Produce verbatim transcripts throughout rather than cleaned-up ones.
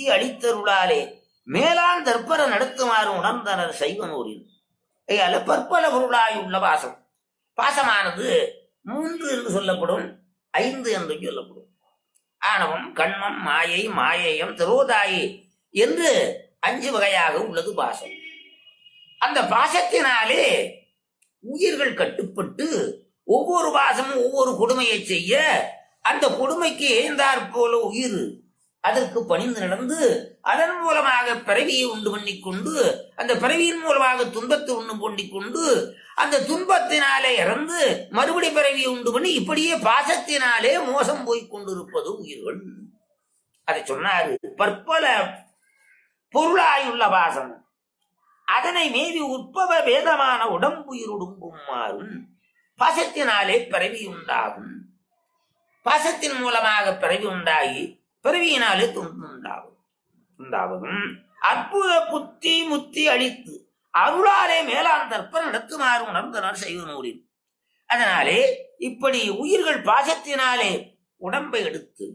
அளித்தருளாலே மேலான் தற்பர நடத்துமாறு உணர்ந்தனர் சைவனூரில். ஐயால பற்பல பொருளாய் உள்ள பாசம். பாசமானது மூன்று என்று சொல்லப்படும், ஐந்து என்று சொல்லப்படும். ஆணவம், கண்மம், மாயை, மாயேயம், திரோதாயி என்று அஞ்சு வகையாக உள்ளது பாசம். அந்த பாசத்தினாலே உயிர்கள் கட்டுப்பட்டு ஒவ்வொரு பாசமும் ஒவ்வொரு கொடுமையை செய்ய, அந்த கொடுமைக்கு ஏந்தாற் போல உயிர் அதற்கு பணிந்து நடந்து அதன் மூலமாக பிறவியை உண்டு பண்ணிக்கொண்டு, அந்த பிறவியின் மூலமாக துன்பத்தை உண்டு பண்ணிக்கொண்டு, அந்த துன்பத்தினாலே இறந்து மறுபடி பிறவியை உண்டு பண்ணி இப்படியே பாசத்தினாலே மோசம் போய்க் கொண்டிருப்பது உயிர்கள். அதை சொன்னாரு. பற்பல பொருளாயுள்ள பாசம் அதனை மீறி உட்பவ வேதமான உடம்புயிருடுங்குமாறும் பாசத்தினாலே பிறவி உண்டாகும். பாசத்தின் மூலமாக பிறவி உண்டாகி பிறவியினாலே துன்பம் உண்டாகும் உண்டாகும் அற்புத புத்தி முத்தி அளித்து அருளாலே மேலான் தற்ப நடத்துமாறு உணர்ந்தனர் சைவனூரில். அதனாலே இப்படி உயிர்கள் பாசத்தினாலே உடம்பை எடுத்து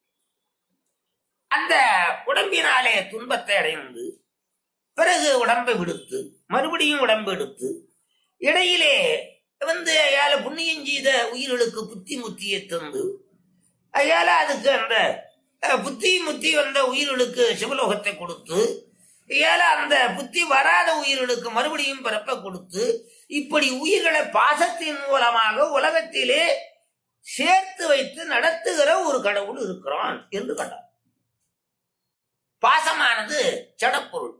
அந்த உடம்பினாலே துன்பத்தை அடைந்து பிறகு உடம்பை விடுத்து மறுபடியும் உடம்பு எடுத்து இடையிலே வந்து அயால புண்ணியம் செய்த உயிர்களுக்கு புத்தி முத்தியை தந்து அயால அதுக்கு அந்த புத்தி முத்தி வந்த உயிர்களுக்கு சிவலோகத்தை கொடுத்து ஏல அந்த புத்தி வராத உயிர்களுக்கு மறுபடியும் பிறப்ப கொடுத்து இப்படி உயிர்களை பாசத்தின் மூலமாக உலகத்திலே சேர்த்து வைத்து நடத்துகிற ஒரு கடவுள் இருக்கிறான் என்று கண்டார். பாசமானது ஜடப்பொருள்,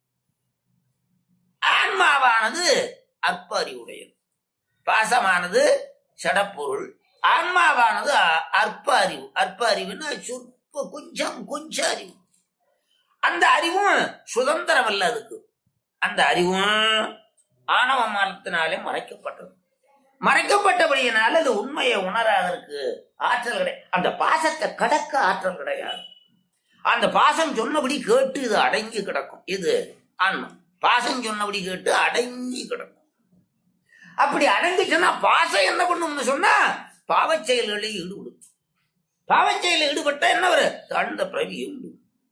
ஆன்மாவானது அற்ப அறிவுடையது. பாசமானது ஜடப்பொருள், ஆன்மாவானது அற்ப அறிவு. அற்ப அறிவுன்னா சொற்ப கொஞ்சம் கொஞ்சம் அறிவு. அந்த அறிவும் சுதந்திரம் அல்ல. அதுக்கு அந்த அறிவும் ஆணவ மலத்தினாலே மறைக்கப்பட்டது. மறைக்கப்பட்டபடியினால அது உண்மையை உணராதற்கு ஆற்றல் கிடையாது. அந்த பாசத்தை கடக்க ஆற்றல் கிடையாது. அந்த பாசம் சொன்னபடி கேட்டு இது அடங்கி கிடக்கும். இது ஆன்மா பாசம் சொன்னபடி கேட்டு அடங்கி கிடக்கும். அப்படி அடங்கிச்சுன்னா பாசம் என்ன பண்ணும்னு சொன்னா பாவச் செயல்களில் ஈடுபடும். பாவச் செயலில் ஈடுபட்ட என்ன ஒரு தாழ்ந்த பிரவியை உண்டு.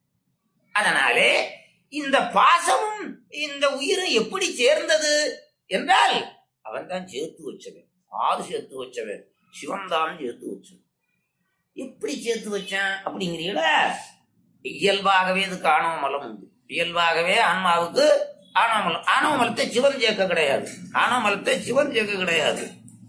அதனாலே இந்த பாசமும் இந்த உயிரும் எப்படி சேர்ந்தது என்றால் அவன் தான் சேர்த்து வச்சவன். ஆறு சேர்த்து வச்சவன் சிவன் தான் சேர்த்து வச்சவன். எப்படி சேர்த்து வச்சான் அப்படிங்கிறீங்களா? இயல்பாகவே இதுக்கு ஆணவ மலம் உண்டு. இயல்பாகவே ஆன்மாவுக்கு ஆணவ மலம். ஆணவ மலத்தை சிவன் சேர்க்க கிடையாது. ஆணவ மலத்தை சிவன் சேர்க்க கிடையாது.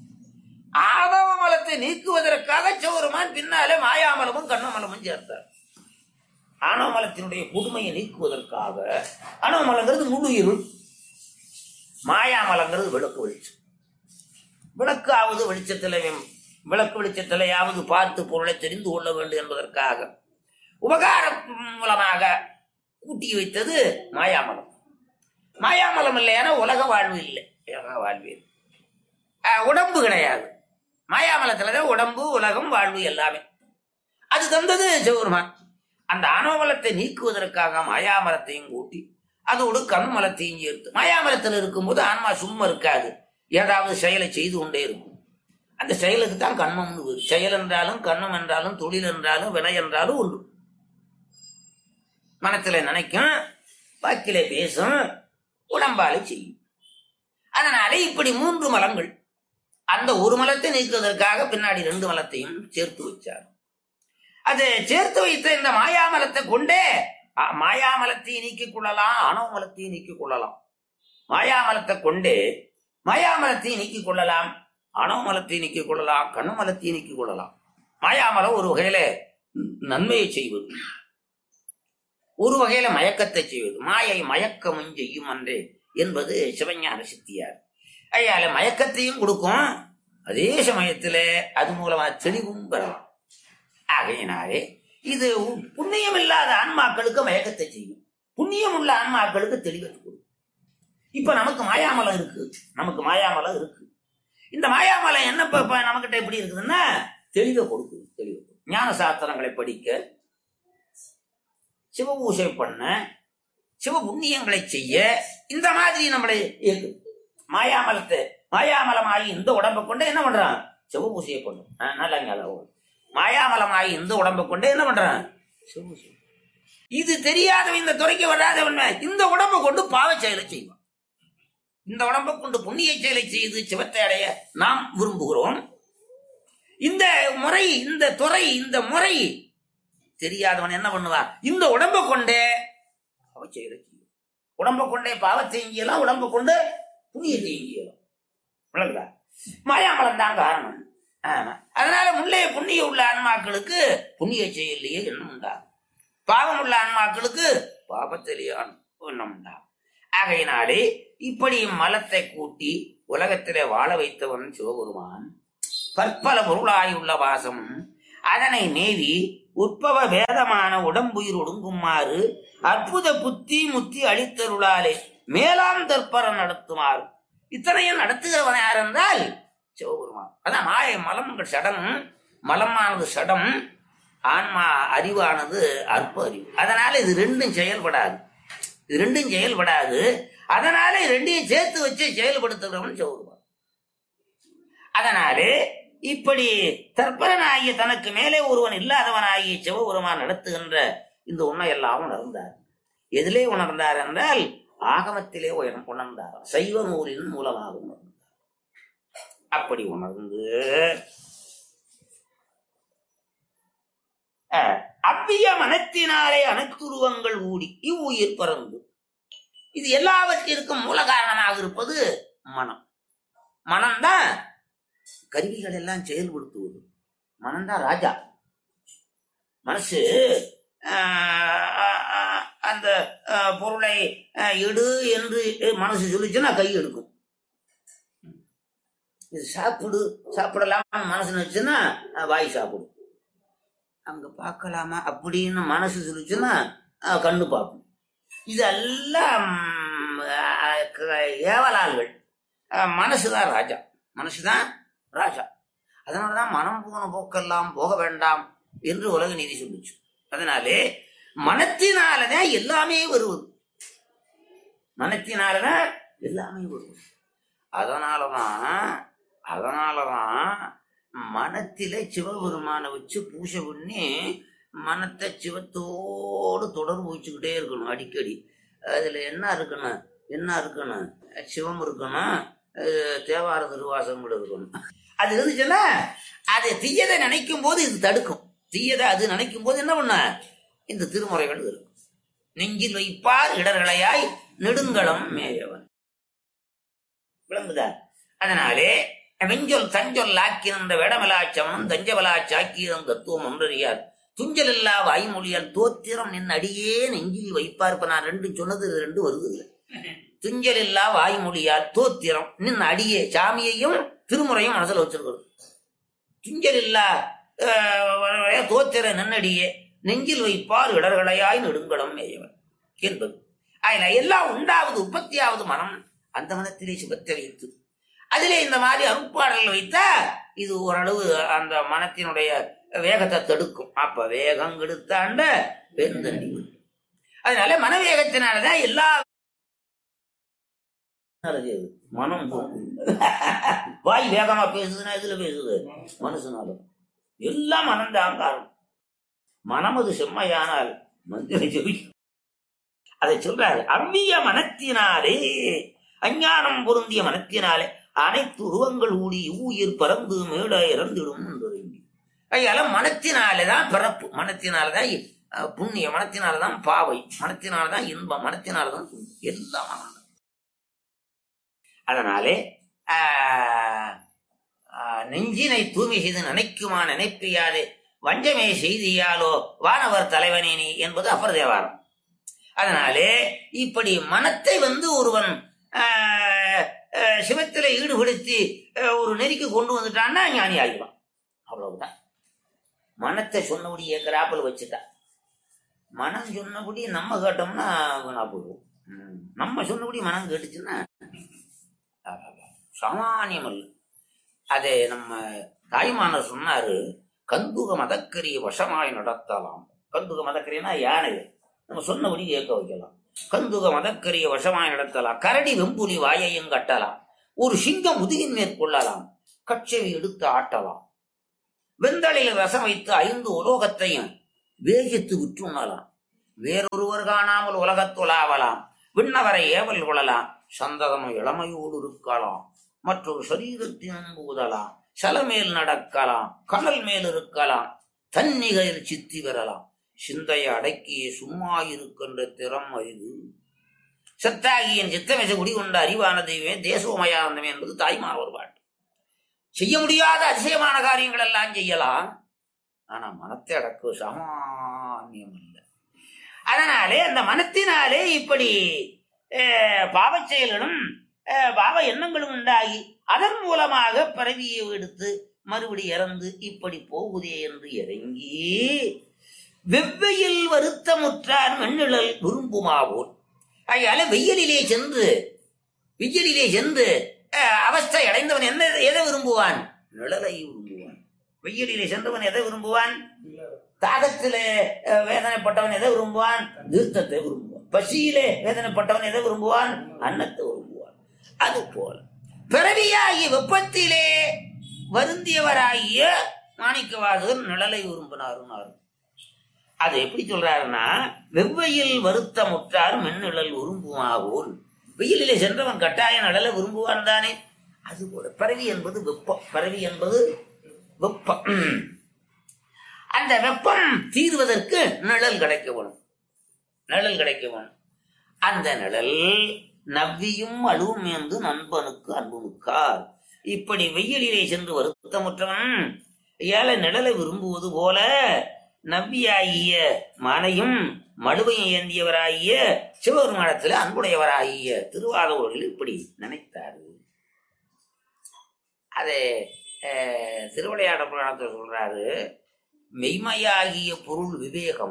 ஆணவ மலத்தை நீக்குவதற்காக சிவருமான் பின்னாலே மாயாமலமும் கண்ணமலமும் சேர்த்தார். ஆணவ மலத்தினுடைய புதுமையை நீக்குவதற்காக. ஆணவ மலங்கிறது முழு இருள், மாயாமலங்கிறது விளக்கு வெளிச்சம். விளக்காவது வெளிச்சத்திலே விளக்கு வெளிச்சத்திலேயாவது பார்த்து பொருளை தெரிந்து கொள்ள வேண்டும் என்பதற்காக உபகாரம் மூலமாக கூட்டி வைத்தது மாயாமலம். மாயாமலம் இல்லையான உலக வாழ்வு இல்லை. உலக வாழ்வு உடம்பு கிடையாது. மாயாமலத்துலதான் உடம்பு, உலகம், வாழ்வு எல்லாமே. அது தந்தது சிவபெருமான். அந்த ஆணவமலத்தை நீக்குவதற்காக மாயாமலத்தையும் கூட்டி அதோடு கண்மலத்தையும் சேர்த்து. மாயாமலத்தில் இருக்கும்போது ஆன்மா சும்மா இருக்காது, ஏதாவது செயலை செய்து கொண்டே இருக்கும். அந்த செயலுக்கு தான் கண்மம்னு வரும். செயல் என்றாலும் கண்மம் என்றாலும் தொழில் என்றாலும் வினை என்றாலும் ஒன்று. மனத்திலே நினைக்கும், வாக்கிலே பேசும், உடம்பாலே செய்யும். அதனால இப்படி மூன்று மலங்கள். அந்த ஒரு மலத்தை நீக்குவதற்காக பின்னாடி ரெண்டு மலத்தையும் சேர்த்து வச்சார். அதை சேர்த்து வைத்த இந்த மாயாமலத்தை கொண்டே மாயாமலத்தையும் நீக்கிக் கொள்ளலாம், ஆணவ மலத்தையும் நீக்கிக் கொள்ளலாம். மாயாமலத்தை கொண்டே மாயாமலத்தையும் நீக்கிக் கொள்ளலாம், ஆணவ மலத்தையும் நீக்கிக் கொள்ளலாம், கண்ணு மலத்தையும் நீக்கிக் கொள்ளலாம். மாயாமலம் ஒரு வகையில நன்மையை செய்வது, ஒரு வகையில மயக்கத்தை செய்வது. மாயை மயக்கமும் செய்யும் அன்றே என்பது சிவஞான சித்தியார். ஐயால மயக்கத்தையும் கொடுக்கும், அதே சமயத்துல அது மூலமா தெளிவும் பெறலாம். ஆகையினாலே இது புண்ணியம் இல்லாத ஆன்மாக்களுக்கு மயக்கத்தை செய்யும், புண்ணியம் உள்ள ஆன்மாக்களுக்கு தெளிவத்தை கொடுக்கும். இப்ப நமக்கு மாயாமலம் இருக்கு, நமக்கு மாயாமலம் இருக்கு. இந்த மாயாமலம் என்ன நமக்கிட்ட எப்படி இருக்குதுன்னா தெளிவை கொடுக்குது. தெளிவு ஞான சாஸ்திரங்களை படிக்க, சிவ பூஜை பண்ண, சிவ புண்ணியங்களை செய்ய இந்த மாதிரி நம்மளை இயக்குது. மாயாமலத்தை மாயாமலமாகி இந்த உடம்பை கொண்டு என்ன பண்றான்? சிவ பூஜையை பண்ணும். நல்லா மாயாமலமாகி இந்த உடம்பை கொண்டு என்ன பண்றான்? சிவ பூஜை. இது தெரியாதவன், இந்த துறைக்கு வராதவன் இந்த உடம்பை கொண்டு பாவ செயலை செய்வான். இந்த உடம்பை கொண்டு புண்ணிய செயலை செய்து சிவத்தை அடைய நாம் விரும்புகிறோம். இந்த முறை, இந்த துறை, இந்த முறை தெரியாதவன் என்ன பண்ணுவான்? இந்த உடம்பை கொண்டே பாவ செயலை செய்யும். உடம்பை கொண்டே பாவத்தை செய்யலாம், உடம்பை கொண்டு புண்ணியத்தை செய்யலாம். விளங்குதா? மாயாமலம் தான் காரணம். ஆமா. அதனால முல்லைய புண்ணிய உள்ள ஆன்மாக்களுக்கு புண்ணிய செயலையே எண்ணம் உண்டாகும். பாவம் உள்ள ஆன்மாக்களுக்கு பாவத்திலேயே எண்ணம் உண்டாகும். ஆகையினாலே இப்படி மலத்தை கூட்டி உலகத்திலே வாழ வைத்தவன் சிவபெருமான். பற்பல பொருளாயுள்ள வாசம் அதனை மேவி உற்பவ வேதமான உடம்புயிர் ஒடுங்குமாறு அற்புத புத்தி முத்தி அளித்தருளாலே மேலாம் தற்பரம் நடத்துமாறு. இத்தனையும் நடத்துகிறவன் யார் என்றால் சிவபெருமான். அதான் மாய மலம்கள் சடம், மலமானது சடம், ஆன்மா அறிவானது அற்ப அறிவு. அதனால இது ரெண்டும் செயல்படாது, இது ரெண்டும் செயல்படாது. அதனால ரெண்டையும் சேர்த்து வச்சு செயல்படுத்துகிறவன் சிவபெருமான். அதனாலே இப்படி தற்பரனாகிய தனக்கு மேலே ஒருவன் இல்லாதவனாகிய சிவபெருமான் நடத்துகின்ற இந்த உண்மையெல்லாம் உணர்ந்தார். எதிலே உணர்ந்தார் என்றால் ஆகமத்திலே உணர்ந்தார், சைவ நூலின் மூலமாக உணர்ந்தார். அப்படி உணர்ந்து அவ்விய மனத்தினாலே அனைத்துருவங்கள் ஊடி இவ்வுயிர் பறந்து. இது எல்லாவற்றிற்கும் மூல காரணமாக இருப்பது மனம். மனம்தான் கருவிகள் எல்லாம் செயல்படுத்துவது. மனம்தான் ராஜா. மனசு அந்த பொருளை எடு என்று மனசு சொல்லிச்சுன்னா கை எடுக்கும். இது சாப்பிடு சாப்பிடலாமா மனசு நினைச்சுன்னா வாய் சாப்பிடும். அங்க பார்க்கலாமா அப்படின்னு மனசு சொல்லிச்சுன்னா கண்ணு பார்க்கும். இதெல்லாம் ஏவலாள்கள். மனசுதான் ராஜா, மனசுதான் ராஜா. அதனாலதான் மனம் போன போக்கெல்லாம் போக வேண்டாம் என்று உலக நீதி சொல்லிச்சு. அதனாலே மனத்தினாலதான் எல்லாமே வருவது, மனத்தினாலதான் எல்லாமே வருவது. அதனாலதான் அதனாலதான் மனத்தில சிவபெருமானை வச்சு பூஜை பண்ணி மனத்தை சிவத்தோடு தொடர்பு வச்சுக்கிட்டே இருக்கணும் அடிக்கடி. அதுல என்ன இருக்கணும், என்ன இருக்கணும், சிவம் இருக்கணும், தேவார திருவாசகங்கள் இருக்கணும். அது இருந்துச்சுன்னா அது தீயதை நினைக்கும் போது இது தடுக்கும். தீயதை அது நினைக்கும் போது என்ன பண்ண, இந்த திருமுறைகள் இருக்கும். நெஞ்சில் வைப்பார் இடர்களையாய் நெடுங்களம் மேயவன். விளங்குதா? அதனாலே வெஞ்சொல் தஞ்சொல் ஆக்கியிருந்த வேடமலாச்சவனும் தஞ்சவலாச்சாக்கியம் தத்துவம் ஒன்றறியார் துஞ்சல் இல்லா வாய்மொழியால் தோத்திரம் நின் அடியே நெஞ்சில் வைப்பார். இப்ப நான் ரெண்டு சொன்னது ரெண்டு வருது. துஞ்சல் இல்லா வாய்மொழியால் தோத்திரம் நின் அடியே, சாமியையும் திருமுறையும் மனசுல வச்சிருக்கிறது. துஞ்சல் இல்லா தோத்திர நின்னடியே நெஞ்சில் வைப்பார் இடர்களையாய் நெடுங்களம் மேயவன் என்பது. ஆயினா எல்லாம் உண்டாவது உற்பத்தியாவது மனம். அந்த மனத்திலே சிவத்தை வைத்து அதிலே இந்த மாதிரி அருட்பாடல்கள் வைத்தா இது ஓரளவு அந்த மனத்தினுடைய வேகத்தை தடுக்கும். அப்ப வேகம் கெடுத்தாண்ட பெருந்தண்டி. அதனால மனவேகத்தினாலதான் எல்லா மனம் வாய் வேகமா பேசுதுன்னா இதுல பேசுது மனசுனால. எல்லாம் மனம்தான் காரணம். மனம் அது செம்மையானால் மந்திர ஜெபி. அதை சொல்றாரு, அவ்விய மனத்தினாலே அஞ்ஞானம் பொருந்திய மனத்தினாலே அனைத்து உருவங்கள் ஊடி ஊயிர் பறந்து மேட இறந்திடும். அதனால மனத்தினாலதான் பிறப்பு, மனத்தினாலதான் புண்ணிய, மனத்தினாலதான் பாவை, மனத்தினாலதான் இன்பம், மனத்தினாலதான் எல்லாம் மனம். அதனாலே நெஞ்சினை தூய்மை செய்து நினைக்குமா நினைப்பியாதே வஞ்சமே செய்தியாலோ வானவர் தலைவனே நீ என்பது அப்பர் தேவாரம். அதனாலே இப்படி மனத்தை வந்து ஒருவன் சிவத்தில ஈடுபடுத்தி ஒரு நெறிக்கு கொண்டு வந்துட்டான்னா ஞானி ஆகிடுவான். அவ்வளவுதான். மனத்தை சொன்னபடி ஏக்கராப்பில் வச்சுட்டா, மனம் சொன்னபடி நம்ம கேட்டோம்னா வீணா போடுவோம். நம்ம சொன்னபடி மனம் கேட்டுச்சுன்னா சாமானியம் அல்ல. அதை நம்ம தாய்மானர் சொன்னாரு, கந்துக மதக்கரிய வசமாய் நடத்தலாம். கந்துக மதக்கரியனா யானை, நம்ம சொன்னபடி கேட்க வைக்கலாம். கந்துக மதக்கரிய வசமாய் நடத்தலாம். கரடி வெம்புலி வாயையும் கட்டலாம். ஒரு சிங்கம் முதுகின் மேற்கொள்ளலாம். கச்சவி எடுத்து ஆட்டலாம். வெந்தளையில் ரசம் வைத்து ஐந்து உலோகத்தையும் வேகித்து விற்றுணலாம். வேறொருவர் காணாமல் உலகத்துலாவலாம், விண்ணவரை ஏவல் கொள்ளலாம், சந்ததமும் இளமையோடு இருக்கலாம், மற்றொரு சரீரத்தின் ஊதலாம், சலமேல் நடக்கலாம், கடல் மேல் இருக்கலாம், தன்னிகையில் சித்தி பெறலாம், சிந்தையை அடக்கிய சும்மா இருக்கின்ற திறம் அறிவு. சத்தாகியின் சித்தமிசை குடிகொண்ட அறிவான தெய்வமே தேசோமயானந்தமே என்பது தாய்மார் ஒரு பாட்டு. செய்ய முடியாத அதிசயமான காரியங்கள் எல்லாம் செய்யலாம், ஆனா மனத்தை அடக்க சாமானியம் இல்லை. அதனாலே அந்த மனத்தினாலே இப்படி பாவ செயல்களும் பாவ எண்ணங்களும் உண்டாகி அதன் மூலமாக பிறவியை எடுத்து மறுபடி இறந்து இப்படி போகுதே என்று இறங்கி வெவ்வையில் வருத்தமுற்றார் மென்னிழல் விரும்புமாவோர். அதனால வெயிலிலே சென்று வெயிலிலே சென்று அவஸ்தை அடைந்தவன் என்ன எதை விரும்புவான்? நிழலை விரும்புவான். வெயிலிலே சென்றவன் எதை விரும்புவான்? தாகத்திலே வேதனைப்பட்டவன் எதை விரும்புவான்? தீர்த்தத்தை விரும்புவான். பசியிலே வேதனைப்பட்டவன் எதை விரும்புவான்? அன்னத்தை விரும்புவான். அது போல பிறவியாகிய வெப்பத்திலே வருந்தியவராகிய மாணிக்கவாசகர் நிழலை விரும்பினார். அது எப்படி சொல்றாருன்னா, வெவ்வையில் வருத்தமுற்றார் மென்னிழல் விரும்புமாவோல். வெயிலிலே சென்றவன் கட்டாய நிழலை விரும்புவான் தானே. அது போல பிறவி என்பது வெப்பம். பிறவி என்பது வெப்பம். அந்த வெப்பம் தீர்வதற்கு நிழல் கிடைக்க வேணும். நிழல் கிடைக்க வேணும். அந்த நிழல் நவ்வியும் அழுவும் என்று நண்பனுக்கு அன்புமுக்கார். இப்படி வெயிலிலே சென்று வருத்தமுற்றவன் ஏழை நிழலை விரும்புவது போல நவ்வியாகிய மானையும் மழுவையும் ஏந்தியவராகிய சிவபெருமானத்தில் அன்புடையவராகிய திருவாதூரில் இப்படி நினைத்தாரு. அதை திருவிளையாட புராணத்தில் சொல்றாரு. மெய்மையாகிய பொருள் விவேகம்,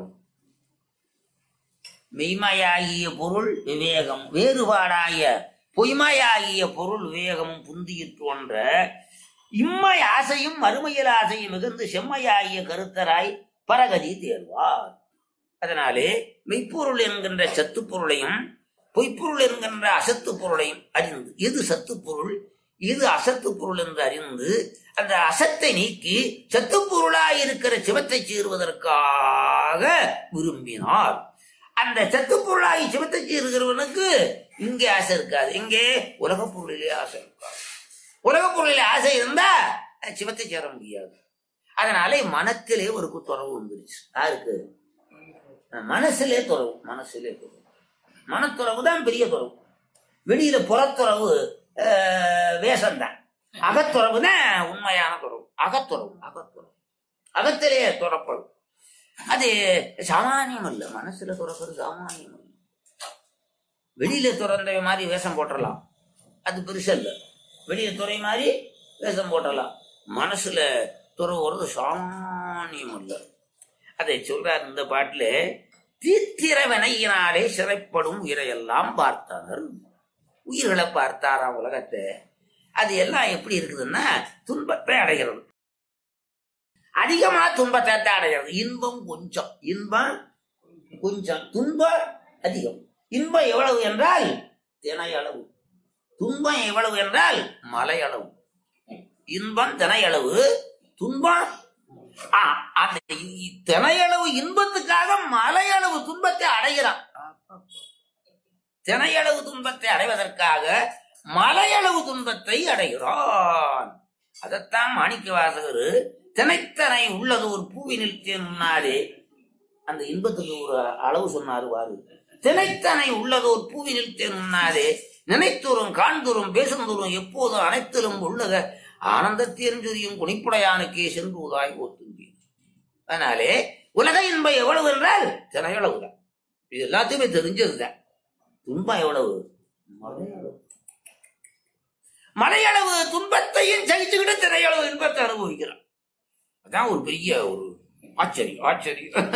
மெய்மையாகிய பொருள் விவேகம், வேறுபாடாகிய பொய்மையாகிய பொருள் விவேகமும் புந்தியிற்று ஒன்ற இம்மை ஆசையும் மறுமையில் ஆசையும் மிகுந்து செம்மையாகிய கருத்தராய் பரகதி தேர்வார். அதனாலே மெய்ப்பொருள் என்கின்ற சத்து பொருளையும் பொய்ப்பொருள் என்கின்ற அசத்து பொருளையும் அறிந்து, எது சத்து பொருள் இது அசத்து பொருள் என்று அறிந்து அந்த அசத்தை நீக்கி சத்து பொருளாய் இருக்கிற சிவத்தை சேருவதற்காக விரும்பினார். அந்த சத்து பொருளாகி சிவத்தை சேருகிறவனுக்கு இங்கே ஆசை இருக்காது. இங்கே உலக பொருளிலே ஆசை இருக்காது. உலக பொருளிலே ஆசை இருந்தா சிவத்தை சேர முடியாது. அதனாலே மனத்திலே ஒரு துறவு வந்துருச்சு. யாருக்கு? மனசிலே துறவு. மனசிலே துறவு. மனத்துறவு தான் பெரிய துறவு. வெளியில புறத்துறவு வேஷம்தான். அகத்துறவு தான் உண்மையான துறவு. அகத்துறவு. அகத்துறவு அகத்திலே துறப்படும். அது சாமானியம் அல்ல. மனசுல துறக்கிறது சாமானியம் அல்ல. வெளியில துறந்த மாதிரி வேஷம் போட்டுடலாம், அது பெருசு அல்ல. வெளியில துறை மாதிரி வேஷம் போட்டலாம். மனசுல துறவுறது சாமானியம் அல்ல. அதை சொல்றார் இந்த பாட்டுல. தீத்திர வினையினாலே சிறைப்படும் உயிரையெல்லாம் பார்த்தனர். உயிர்களை பார்த்தாராம் உலகத்தை. அது எல்லாம் எப்படி இருக்குதுன்னா துன்பத்தை அடைகிறது. அதிகமா துன்பத்தை அடைகிறது. இன்பம் கொஞ்சம், இன்பம் கொஞ்சம், துன்பம் அதிகம். இன்பம் எவ்வளவு என்றால் தினை அளவு, துன்பம் எவ்வளவு என்றால் மலை அளவு. இன்பம் தினை அளவு, துன்பம் அந்த தினையளவு இன்பத்துக்காக மலையளவு துன்பத்தை அடைகிறான். தினையளவு துன்பத்தை அடைவதற்காக மலையளவு துன்பத்தை அடைகிறான். அதைத்தான் மாணிக்க வாசகர் தினைத்தனை உள்ளது ஒரு பூவினில் தேனாலே அந்த இன்பத்துக்கு ஒரு அளவு சொன்னாரு. வாரு, தினைத்தனை உள்ளது ஒரு பூவினில் தேனாலே நினைத்தூரும் காண்தூரும் பேசுந்தூரும் எப்போதும் அனைத்திலும் உள்ளத ஆனந்தத்தேர்ந்துரியும் குணிப்புடையானுக்கே சென்றுவதாய் ஓத்துந்தீர். அதனாலே உலக இன்பம் எவ்வளவு என்றால் தினையளவுதான். இது எல்லாத்தையுமே தெரிஞ்சதுதான். துன்பம் எவ்வளவு? மலையளவு. மலையளவு துன்பத்தையும் சகிச்சுக்கிட்டு தினையளவு இன்பத்தை அனுபவிக்கிறான். அதான் ஒரு பெரிய ஒரு ஆச்சரியம். ஆச்சரியம்.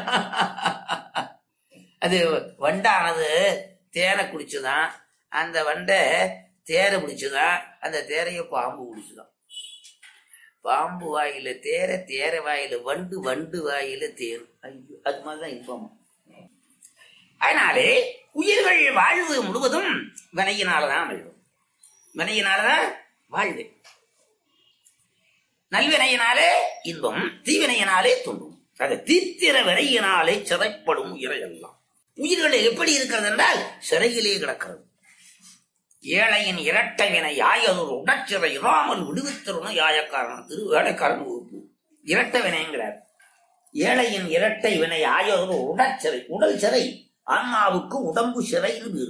அது வண்டானது தேனை குடிச்சுதான். அந்த வண்டை தேரை பிடிச்சுதான். அந்த தேரைய பாம்பு குடிச்சுதான். பாம்பு வாயில தேர, தேர வாயில வண்டு, வண்டு வாயில தேர். ஐயோ, அது மாதிரிதான் இன்பம். அதனாலே உயிர்கள் வாழ்வு முழுவதும் வினையினாலதான் அமையும். வினையினாலதான் வாழ்வு. நல்வினையினாலே இன்பம், தீவினையினாலே துன்பம். அதை தீர்த்திர விரையினாலே சிறைப்படும் உயிரையெல்லாம். உயிர்கள் எப்படி இருக்கிறது என்றால் சிறையிலே கிடக்கிறது. ஏழையின் இரட்டை வினை யாயதொரு உடற்சிறை இராமல் விடுவித்தருணும் யாயக்காரன் திரு வேலைக்காரன் வகுப்பு. இரட்டை வினைங்கிறார். ஏழையின் இரட்டை வினை யாயதொரு உடற்சிறை, உடல் சிறை, ஆன்மாவுக்கு உடம்பு சிறைன்னு பேரு.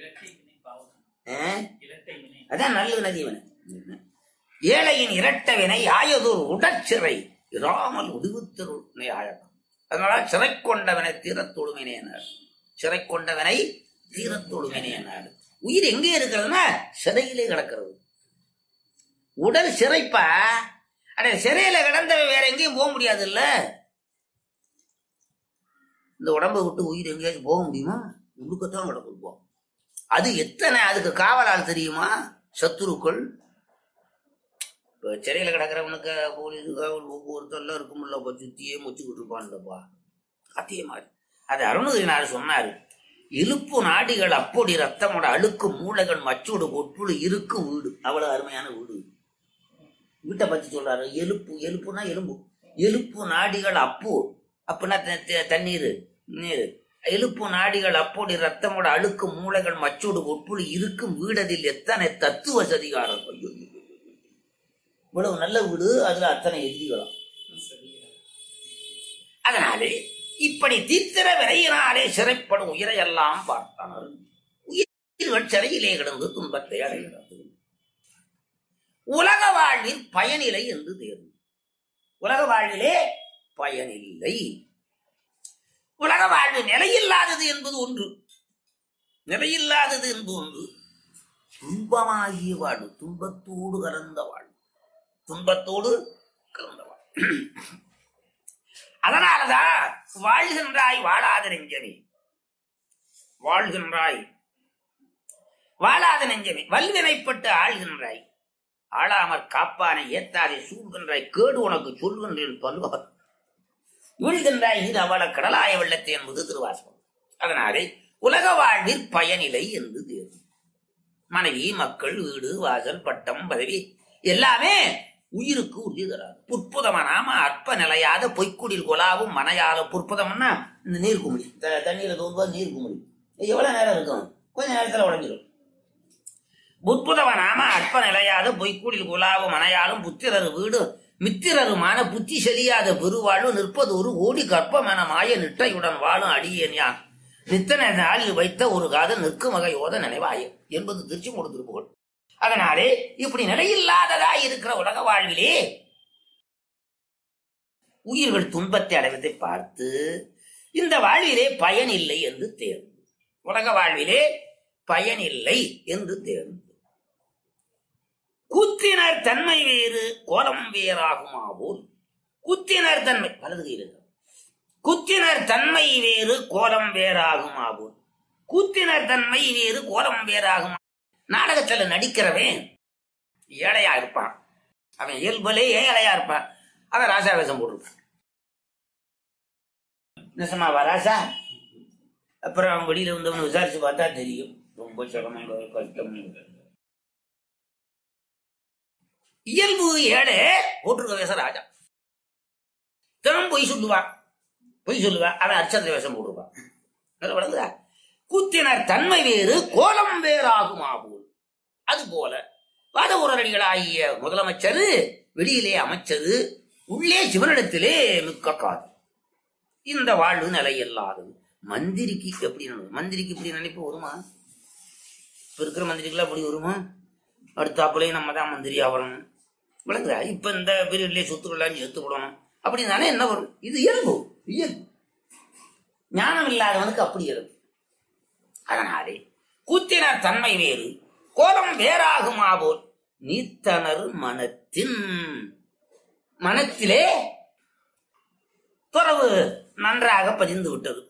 அதான் நல்ல நதி வினை. ஏழையின் இரட்டை வினை யாயதொரு உடற்சிறை இராமல் விடுவித்தருணை யாயக்காரன். அதனால சிறை கொண்டவனை தீரத்தொழுமினே என்னார். சிறை கொண்டவனை தீரத்தொழுமினே என்னார். உயிர் எங்கே இருக்கிறதுனா சிறையிலே கிடக்கிறது. உடல் சிறைப்பா. அட சிறையில கிடந்தவ வேற எங்கேயும் போக முடியாது இல்ல. இந்த உடம்பை விட்டு உயிர் எங்கேயாச்சும் போக முடியுமா? உள்ளுக்கத்தான் கிடக்கும். அது எத்தனை அதுக்கு காவலால் தெரியுமா? சத்துருக்கள். இப்ப சிறையில கிடக்கிறவனுக்கு போலீஸ் காவல் ஒவ்வொருத்தெல்லாம் இருக்கும்ல, சுத்தியே முச்சுக்கிட்டு இருப்பான்லப்பா. அதே மாதிரி அது அருணகிரிநாதர் சொன்னாரு. இழுப்பு நாடிகள் அப்பொடி ரத்தமோட அழுக்கு மூளைகள் மச்சோடு ஒப்புழு இருக்கு வீடு. அவ்வளவு அருமையான வீடு. வீட்டை பத்தி சொல்றாரு. எலுப்பு, எலுப்புனா எலும்பு. எலுப்பு நாடிகள் அப்போ, அப்படின்னா தண்ணீர் நீர். எலுப்பு நாடிகள் அப்பொடி ரத்தமோட அழுக்கு மூளைகள் மச்சோடு ஒப்புழு இருக்கும் வீடதில் எத்தனை தத்துவ சதிகாரம். இவ்வளவு நல்ல வீடு, அதுல அத்தனை எதிரிகளும். அதனாலே இப்படி தீர்த்திர விரையினாலே சிறைப்படும் உயிரையெல்லாம் பார்த்தானர். உயிர்கள் சிறையிலே கிடந்து துன்பத்தை அடைகிறது. உலக வாழ்வில் பயனில்லை என்று தேர்வு. உலக வாழ்விலே பயனில்லை. உலக வாழ்வு நிலையில்லாதது என்பது ஒன்று. நிலையில்லாதது என்பது ஒன்று. துன்பமாகிய வாழ்வு, துன்பத்தோடு கலந்த வாழ்வு, துன்பத்தோடு கலந்த வாழ்வு. அதனாலதான் வாழ்கின்றாய் வாழாத நெஞ்சமே, வாழ்கின்றாய் வாழாத நெஞ்சமே, வல்வினைப்பட்டு ஆள்கின்றாய், ஆளாமற் காப்பானை ஏத்தாதை சூழ்கின்றாய், கேடு உனக்கு சொல்கின்றேன் பல்வார் வீழ்கின்றாய் இது அவள கடலாய வெள்ளத்தை என்பது திருவாசகம். அதனாலே உலக வாழ்வில் பயனில்லை என்று தேர்வு. மனைவி, மக்கள், வீடு, வாசல், பட்டம், பதவி எல்லாமே உயிருக்கு உறுதி தராது. புற்புதமனாம அற்ப நிலையாத பொய்க்குடில் கொலாவும் மனையால. புற்புதம்னா இந்த நீர் குமிழி, தண்ணீரை தோன்றுவது நீர் குமிழி. எவ்வளவு நேரம் இருக்கும்? கொஞ்ச நேரத்துல உடஞ்சிடும். புற்புதமனாம அற்ப நிலையாத பொய்க்குடில் கொலாவும் மனையாலும் புத்திரரு வீடு மித்திரருமான புத்தி செலியாத பெருவாழ்வு நிற்பது ஒரு ஓடி கற்பமென மாய நிட்டையுடன் வாழும் அடியேன் யான் நித்தன நாளில் வைத்த ஒரு காதல் நிற்கும் வகையோத நினைவாய என்பது திருச்சி மூடு திருப்புகள். அதனாலே இப்படி நிலையில்லாததா இருக்கிற உலக வாழ்விலே உயிர்கள் துன்பத்தை அடைவதை பார்த்து இந்த வாழ்விலே பயன் இல்லை என்று தேர்வு. உலக வாழ்விலே பயன் இல்லை என்று தேர்வு. கூத்தினர் தன்மை வேறு கோலம் வேறாகுமாவோல். கூத்தினர் தன்மை வலது கையில், கூத்தினர் தன்மை வேறு கோலம் வேறாகுமாவோல். கூத்தினர் தன்மை வேறு கோலம் வேறாகுமா. நாடகத்துல நடிக்கிறவன் ஏழையா இருப்பான். அவன் இயல்புலே ஏழையா இருப்பான். அவன் ராசா வேஷம் போட்டிருப்பான். நிசமாவா ராசா? அப்புறம் அவன் வெளியில வந்தவன் விசாரிச்சு பார்த்தா தெரியும் ரொம்ப சிரமம் கஷ்டம். இயல்பு ஏழை போட்டிருக்க வேஷம் ராஜா. தினம் பொய் சொல்லுவான், பொய் சொல்லுவான். அவன் அர்ச்சந்திர வேஷம் போட்டிருப்பான். வழங்குதா? கூத்தினர் தன்மை வேறு கோலம் வேறாகுமாவோல். அது போல வாத ஊரடிகளாகிய முதலமைச்சர் வெளியிலே அமைச்சது, உள்ளே சிவனிடத்திலே மிக்க காது. இந்த வாழ்வு நிலையில்லாதது. மந்திரிக்கு எப்படி மந்திரிக்கு இப்படி நினைப்பு வருமா? இப்ப இருக்கிற மந்திரிக்கெல்லாம் அப்படி வருமா? அடுத்தாப்புலையும் நம்ம தான் மந்திரி ஆகணும். விளங்குதா? இப்ப இந்த பீரியட்லயே சொத்துக்கள்லாம் எடுத்து விடணும் அப்படின்னாலே என்ன வரும்? இது இயல்பு. இயல்பு ஞானம் இல்லாதவனுக்கு அப்படி இயல்பு. அதனாலே கூத்தினர் தன்மை வேறு கோலம் வேறாகுமாவோல் நீத்தனர் மனத்தின். மனத்திலே துறவு நன்றாக பதிந்து விட்டது.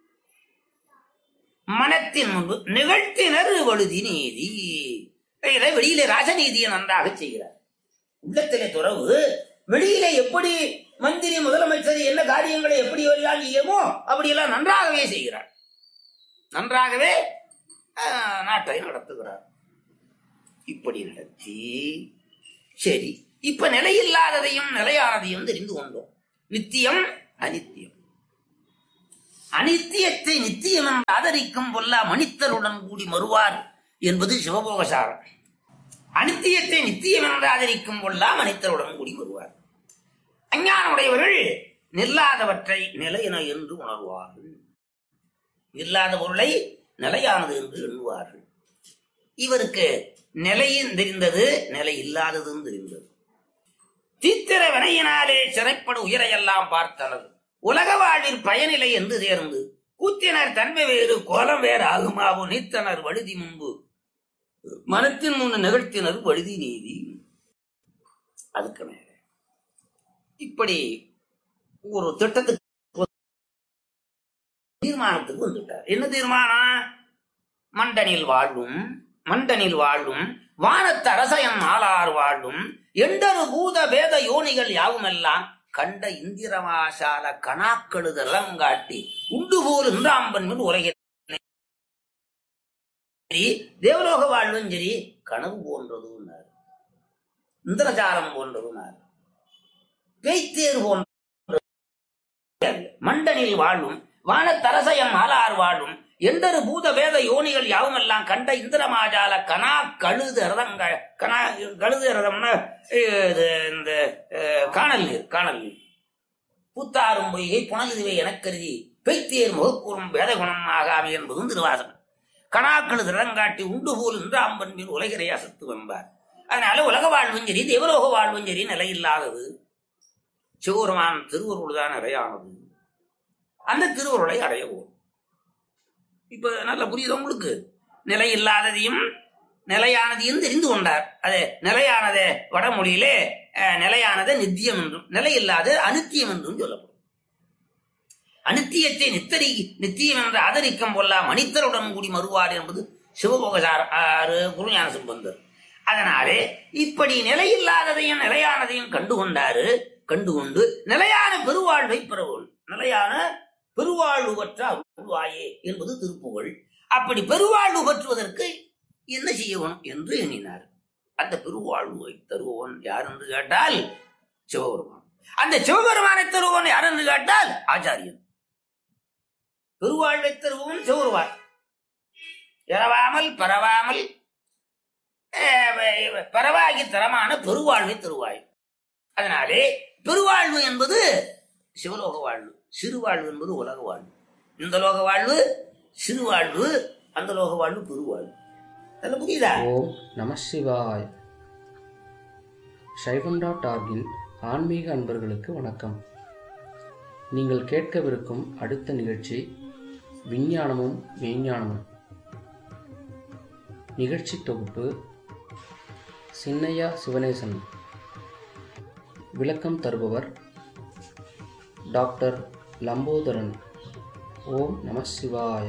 மனத்தின் முன்பு நிகழ்த்தினர் வழுதி நீதி. வெளியிலே ராஜநீதியை நன்றாக செய்கிறார். உள்ளத்திலே துறவு, வெளியிலே எப்படி மந்திரி முதலமைச்சர் என்ன காரியங்களை எப்படி எல்லாம் செய்யுமோ அப்படியெல்லாம் நன்றாகவே செய்கிறார். நன்றாகவே நாட்டை நடத்துகிறார். இப்படி நடத்தி சரி, இப்ப நிலையில்லாததையும் நிலையானதையும் தெரிந்து கொண்டோம். நித்தியம் அனித்தியம். அனித்தியத்தை நித்தியம் என்று ஆதரிக்கும் பொல்லா மனிதருடன் கூடி மறுவார் என்பது சிவபோகசாரம். அனித்தியத்தை நித்தியம் என்று ஆதரிக்கும் பொல்லா மனிதருடன் கூடி வருவார். அஞ்ஞான உடையவர்கள் நில்லாதவற்றை நிலையென என்று உணர்வார்கள். இல்லாத பொருளை நிலையானது என்று எண்ணுவார்கள். இவருக்கு நிலையும் தெரிந்தது, நிலை இல்லாததும் தெரிந்தது. தீத்திர வினையினாலே சிறைப்படு உயிரையெல்லாம் பார்த்தனர். உலக வாழ்வில் பயனில்லை என்று தேர்ந்து கூத்தினர் தன்மை வேறு கோலம் வேறு ஆகுமாவோ நீத்தனர் வழுதி முன்பு மனத்தின் முன் நிகழ்த்தினர் வழுதி நீதி. அதுக்கு மேல இப்படி ஒரு திட்டத்துக்கு தீர்மானத்துக்கு வந்துட்டார். என்ன தீர்மானம்? மண்டனில் வாழும் மண்டனில் வாழும் வானத்து அரசயம் ஆளார் வாழும் எண்டரு பூத பேத யோனிகள் யாவுமெல்லாம் கண்ட இந்திரமாசால கணாக்கெழுத இளங்காட்டி உண்டு போல் இன்றாம்பன் உலகில் தேவலோக வாழ்வும் சரி கனவு போன்றது, இந்திரஜாலம் போன்றது, பேய்த்தேர் போன்ற மண்டனில் வாழும் வானத்தரசயம் ஆளார் வாழும் எண்டரு பூத வேத யோனிகள் யாவுமெல்லாம் கண்ட இந்திரமாஜால கனா கழுது ரதங்க கனா கழுது ரதம்னா இந்த காணல் நீர் காணல் நீர் பூத்தாரும் பொய்கை புனலுதுவை எனக்கருதி பெய்த்தேர் முகக்கூறும் வேத குணம் ஆகாமை என்பதும் திருவாசகம். கணாக்கழுது ரதங்காட்டி உண்டு போல் இன்றாம்பன்பின் உலகிறை அசத்து வந்தார். அதனால உலக வாழ்வும் சரி தேவலோக வாழ்வும் சரி நிலையில்லாதது. சிவபெருமான் திருவருள் தான் நிறையானது. அந்த திருவருளை அடையவும் இப்ப நல்ல புரியுது உங்களுக்கு. நிலை இல்லாததையும் நிலையானதையும் தெரிந்து கொண்டார். அது நிலையானதை வடமொழியிலே நிலையானதை நித்தியம் என்றும் நிலை இல்லாத அனித்தியம் என்றும் சொல்லப்படும். அனித்தியத்தை நித்தரி நித்தியம் என்று ஆதரிக்கம் கொள்ளா மனிதருடன் கூடி மறுவார் என்பது சிவபோகசார குருஞான சம்பந்தர். அதனாலே இப்படி நிலை இல்லாததையும் நிலையானதையும் கண்டுகொண்டாரு. கண்டுகொண்டு நிலையான பெருவாழ்வை பெறவும் நிலையான பெருவாழ்வு பெற்ற அருள்வாயே என்பது திருப்புகழ். அப்படி பெருவாழ்வு பெற்றுவதற்கு என்ன செய்யணும் என்று எண்ணினார். அந்த பெருவாழ்வை தருபவன் யார் என்று கேட்டால் சிவபெருமான். அந்த சிவபெருமானை தருபவன் யார் என்று கேட்டால் ஆச்சாரியன். பெருவாழ்வை தருபவன் சிவபெருமான். இரவாமல் பரவாமல் பரவாகி தரமான பெருவாழ்வை தருவாய். அதனாலே பெருவாழ்வு என்பது சிவலோக வாழ்வு, சிறுவாழ்வு என்பது உலக வாழ்வு. இந்த லோக வாழ்வு சிறுவாழ்வு, அந்த லோக வாழ்வு பெருவாழ்வு. அதெல்லாம் புரியுதா? ஓம் நம சிவாய. சைவம் டாட் ஆர்கின் ஆன்மீக அன்பர்களுக்கு வணக்கம். நீங்கள் கேட்கவிருக்கும் அடுத்த நிகழ்ச்சி விஞ்ஞானமும் மெய்ஞானமும். நிகழ்ச்சி தொகுப்பு சின்னையா சிவனேசன். விளக்கம் தருபவர் டாக்டர் லம்போதரன். ஓம் நம சிவாய.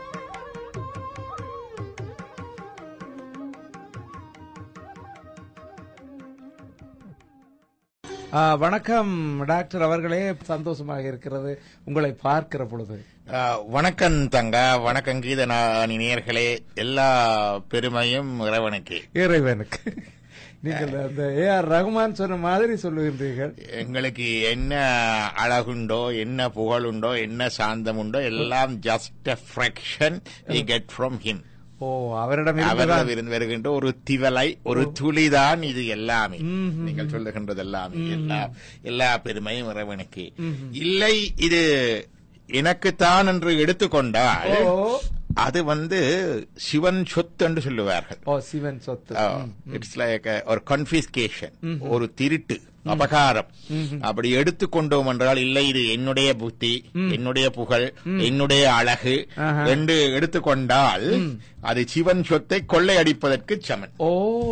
வணக்கம் டாக்டர் அவர்களே, சந்தோஷமாக இருக்கிறது உங்களை பார்க்கிற பொழுது. வணக்கம் தங்க, வணக்கம் கீதநாணி நேயர்களே. எல்லா பெருமையும் இறைவனுக்கு. இறைவனுக்கு. நீங்கள் அந்த ஏ ஆர் ரகுமான் சொன்ன மாதிரி சொல்லுகின்றீர்கள். எங்களுக்கு என்ன அழகுண்டோ, என்ன புகழுண்டோ, என்ன சாந்தம் உண்டோ எல்லாம் just a fraction we get from him. ஓ, அவரிடம் இருந்து வருகின்ற ஒரு திவலை, ஒரு துளிதான் இது எல்லாமே. நீங்கள் சொல்லுகின்றது எல்லாமே, எல்லா எல்லா பெருமையும் இறைவனுக்கு. இல்லை இது எனக்குத்தான் என்று எடுத்துக்கொண்டால் அது வந்து சிவன் சொத்து என்று சொல்லுவார்கள். ஓ, சிவன் சொத்து. இட்ஸ் லைக் ஒரு கன்ஃபிஸ்கேஷன், ஒரு திருட்டு, அபகாரம். அப்படி எடுத்துக்கொண்டோம் என்றால் இல்லை இது என்னுடைய புத்தி, என்னுடைய புகழ், என்னுடைய அழகு என்று எடுத்துக்கொண்டால் அது சிவன் சொத்தை கொள்ளையடிப்பதற்கு சமன். ஓ,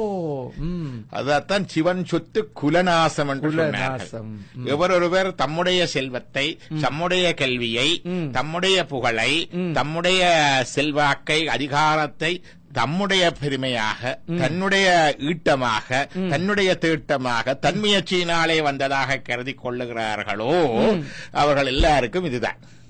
அதான் சிவன் சொத்து குலநாசம் என்று சொன்னார்கள். எவரொருவர் தம்முடைய செல்வத்தை, தம்முடைய கல்வியை, தம்முடைய புகழை, தம்முடைய செல்வாக்கை, அதிகாரத்தை தம்முடைய பெருமையாக, தன்னுடைய ஈட்டமாக, தன்னுடைய தீட்டமாக, தன் முயற்சியினாலே வந்ததாக கருதி கொள்ளுகிறார்களோ அவர்கள் எல்லாருக்கும் இதுதான்.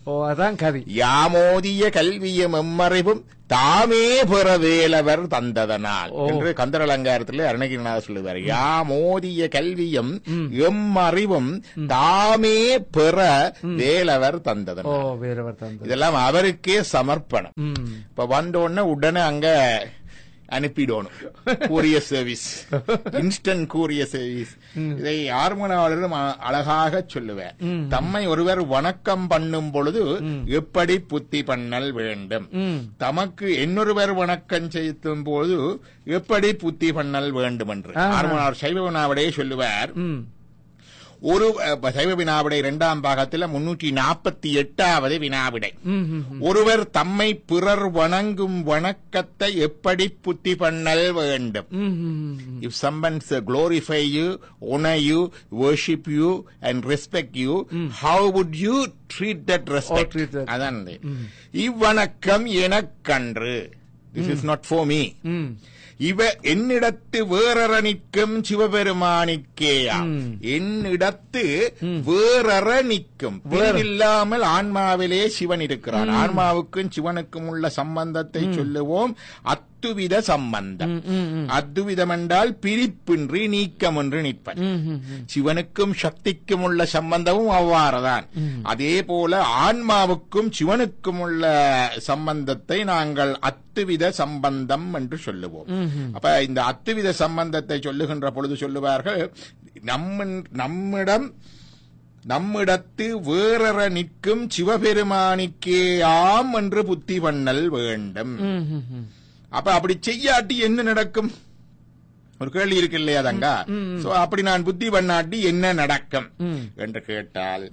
ஓ அதான் கதி. யாமோதிய கல்வியும் எம்மறிவும் தாமே பெற வேலவர் தந்ததனால் என்று கந்தர் அலங்காரத்தில் அருணகிரிநாதர் சொல்லுவார். யாமோதிய கல்வியும் எம்மறிவும் தாமே பெற வேலவர் தந்ததனால். இதெல்லாம் அவருக்கே சமர்ப்பணம். இப்ப வந்தோடனே உடனே அங்க அனுப்பிடணும் courier service, instant courier service. இதை ஆர்மனாளரும் அழகாக சொல்லுவார். தம்மை ஒருவர் வணக்கம் பண்ணும் பொழுது எப்படி புத்தி பண்ணல் வேண்டும், தமக்கு இன்னொருவர் வணக்கம் செய்யும் பொழுது எப்படி புத்தி பண்ணல் வேண்டும் என்று ஆர்மனார் சைவ வினாவிடையே சொல்லுவார். ஒரு சைவ வினாவிடை இரண்டாம் பாகத்தில் முன்னூற்றி நாற்பத்தி எட்டாவது வினாவிடை. ஒருவர் தம்மை பிறர் வணங்கும் வணக்கத்தை எப்படி புத்தி பண்ணல் வேண்டும். If someone glorify you, honor you, worship you and respect you, how would you treat that respect? அதான் இவ்வணக்கம் எனக்கன்று. This is not for me. இவ என்னிடத்து வேறற நிற்கும் சிவபெருமானிக்கேயா. என்னிடத்து வேறற நிற்கும், இல்லாமல் ஆன்மாவிலே சிவன் இருக்கிறான். ஆன்மாவுக்கும் சிவனுக்கும் உள்ள சம்பந்தத்தை சொல்லுவோம் அத்துவித சம்பந்தம். அத்துவிதம் என்றால் பிரிப்பின்றி நீக்கம் என்று நிற்பன். சிவனுக்கும் சக்திக்கும் உள்ள சம்பந்தமும் அவ்வாறுதான். அதே போல ஆன்மாவுக்கும் சிவனுக்கும் உள்ள சம்பந்தத்தை நாங்கள் அத்துவித சம்பந்தம் என்று சொல்லுவோம். அப்ப இந்த அத்துவித சம்பந்தத்தை சொல்லுகின்ற பொழுது சொல்லுவார்கள், நம்மிடம் நம்மிடத்து வேறற நிற்கும் சிவபெருமானிக்கேயாம் என்று புத்தி பண்ணல் வேண்டும். அப்ப அப்படி செய்யாட்டி என்ன நடக்கும் ஒரு கேள்வி இருக்கு இல்லையா தங்கா? சோ அப்படி நான் புத்தி பண்ணாட்டி என்ன நடக்கும் என்று கேட்டால்,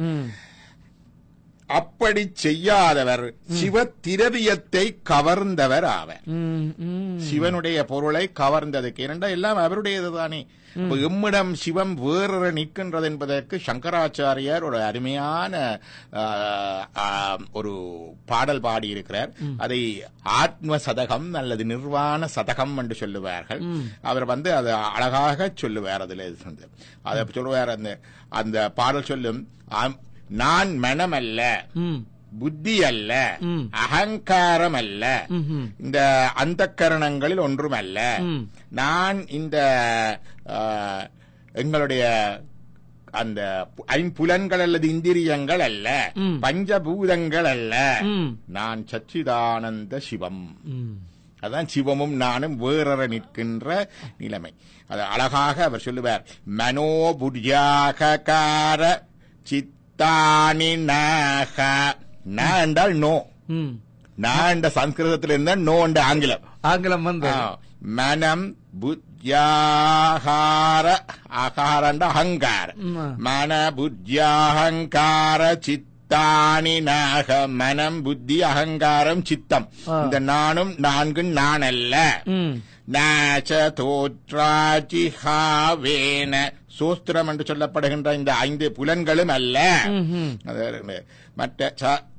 அப்படி செய்யாதவர் சிவ திரவியத்தை கவர்ந்தவர் ஆவர். சிவனுடைய பொருளை கவர்ந்ததுக்கு இரண்டா எல்லாம் அவருடையதுதானே. எம்மிடம் சிவம் வேறற நிற்கின்றது என்பதற்கு சங்கராச்சாரியார் ஒரு அருமையான ஒரு பாடல் பாடியிருக்கிறார். அதை ஆத்ம சதகம் அல்லது நிர்வாண சதகம் என்று சொல்லுவார்கள். அவர் வந்து அதை அழகாக சொல்லுவார். அதுல அதை சொல்லுவார். அந்த அந்த பாடல் சொல்லும், நான் மனம் அல்ல, புத்தி அல்ல, அகங்காரம் அல்ல, இந்த அந்த கரணங்களில் ஒன்றும் அல்ல. நான் இந்த எங்களுடைய அந்த ஐம்புலன்கள் அல்லது இந்திரியங்கள் அல்ல, பஞ்சபூதங்கள் அல்ல, நான் சச்சிதானந்த சிவம். அதான் சிவமும் நானும் வேறற நிற்கின்ற நிலைமை. அது அழகாக அவர் சொல்லுவார். மனோபுர்யாகார சித்தானி நாக. நான் என்றால் நோ, நான் என்ற சம்ஸ்கிருதத்தில் இருந்தா நோ என்ற ஆங்கிலம் ஆங்கிலம் வந்து மனம் புத்தியாகார ஆகார அகங்கார மன புத்தியாகங்கார சித்தானி நாக. மனம் புத்தி அகங்காரம் சித்தம், இந்த நானும் நான்கு நான் அல்ல. நாச்ச தோற்றாச்சி ஹாவேன சோஸ்திரம் என்று சொல்லப்படுகின்ற இந்த ஐந்து புலன்களும் அல்ல. மற்ற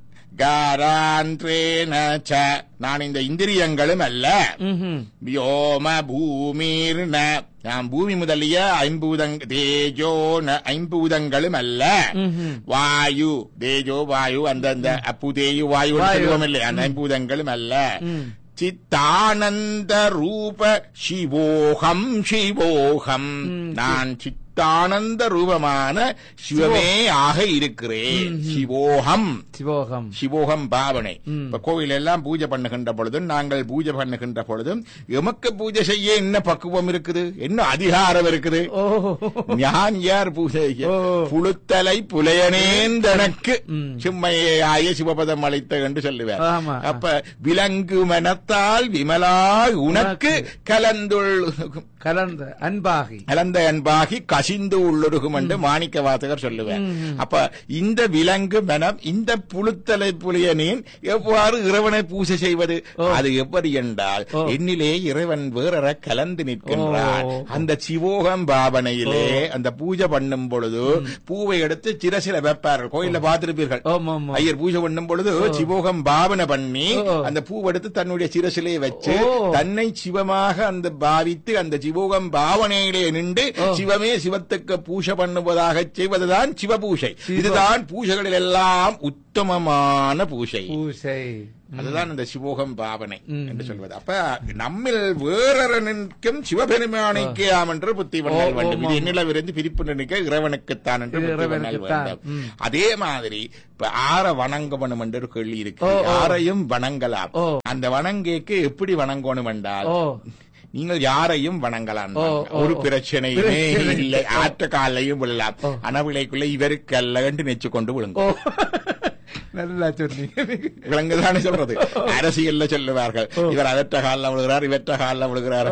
நான் இந்த இந்திரியங்களும் அல்ல. வியோம பூமிர் நான் பூமி முதலிய ஐம்பூதங் தேஜோ ஐம்பூதங்களும் அல்ல. வாயு தேஜோ வாயு அந்த அப்புதேயு வாயு சொல்லுவோம் இல்லை, அந்த ஐம்பூதங்களும் அல்ல. சித்தானந்த ரூப சிவோகம் சிவோகம். நான் சித்தானந்த ரூபமான சிவமே ஆக இருக்கிறேன். சிவோகம் சிவோகம் சிவோகம் பாவனை. இப்ப கோவில் எல்லாம் பூஜை பண்ணுகின்ற பொழுதும் நாங்கள் பூஜை பண்ணுகின்ற பொழுதும் எமக்கு பூஜை செய்ய என்ன பக்குவம் இருக்குது, என்ன அதிகாரம் இருக்குது. ஞான் யார் பூஜை புழுத்தலை புலையனேந்தனக்கு சிம்மையே ஆய சிவபதம் அளித்த என்று சொல்லுவார். அப்ப விலங்கு மனத்தால் விமலா உனக்கு கலந்துள் கலந்த அன்பாகி கலந்த அன்பாகி கசிந்து உள்ளுருகும் என்று மாணிக்க வாசகர் சொல்லுவார். அப்ப இந்த விலங்கு மனம், இந்த புழுத்தலை புலியனின் எவ்வாறு இறைவனை பூஜை செய்வது? அது எப்படி என்றால், என்னிலே இறைவன் வேறற கலந்து நிற்கின்றார். அந்த சிவோகம் பாவனையிலே அந்த பூஜை பண்ணும் பொழுது பூவை எடுத்து சிரசில வைப்பார்கள். கோயில பார்த்திருப்பீர்கள், ஐயர் பூஜை பண்ணும் பொழுது சிவோகம் பாவனை பண்ணி அந்த பூவை எடுத்து தன்னுடைய சிரசிலே வச்சு தன்னை சிவமாக அந்த பாவித்து அந்த சிவோகம் பாவனையிலே நின்று சிவமே சிவ சிவத்துக்கு பூஜை பண்ணுவதாக செய்வதுதான் சிவபூஷை. இதுதான் பூஜைகளில் எல்லாம் உத்தமமான பூஜை. பூசை அதுதான் இந்த சிவோகம் பாவனை என்று சொல்வது. அப்ப நம்மில் வேறொருக்கும் சிவபெருமானைக்கே ஆம் என்று புத்தி பண்ணல் வேண்டும். இது என்னிலிருந்து பிரிப்பு நினைக்க இறைவனுக்குத்தான் என்று புத்தி பண்ணல் வேண்டும். அதே மாதிரி இப்ப ஆற வணங்கணும் என்று ஒரு கேள்வி இருக்கு. யாரையும் வணங்கலாம். அந்த வணங்கேக்கு எப்படி வணங்கணும் என்றால் நீங்கள் யாரையும் வணங்கலாம், ஒரு பிரச்சனையுமே இல்லை. ஆற்ற காலையும் விழலாம், அனவிலைக்குள்ள இவருக்கு அல்ல என்று நினைச்சு கொண்டு விழுங்க. நல்லா சொன்னீங்க. விலங்குதானே சொல்றது. அரசியல்ல சொல்லுவார்கள், இவர் அவற்ற காலில் விழுகிறார், இவற்ற காலில் விழுகிறார்.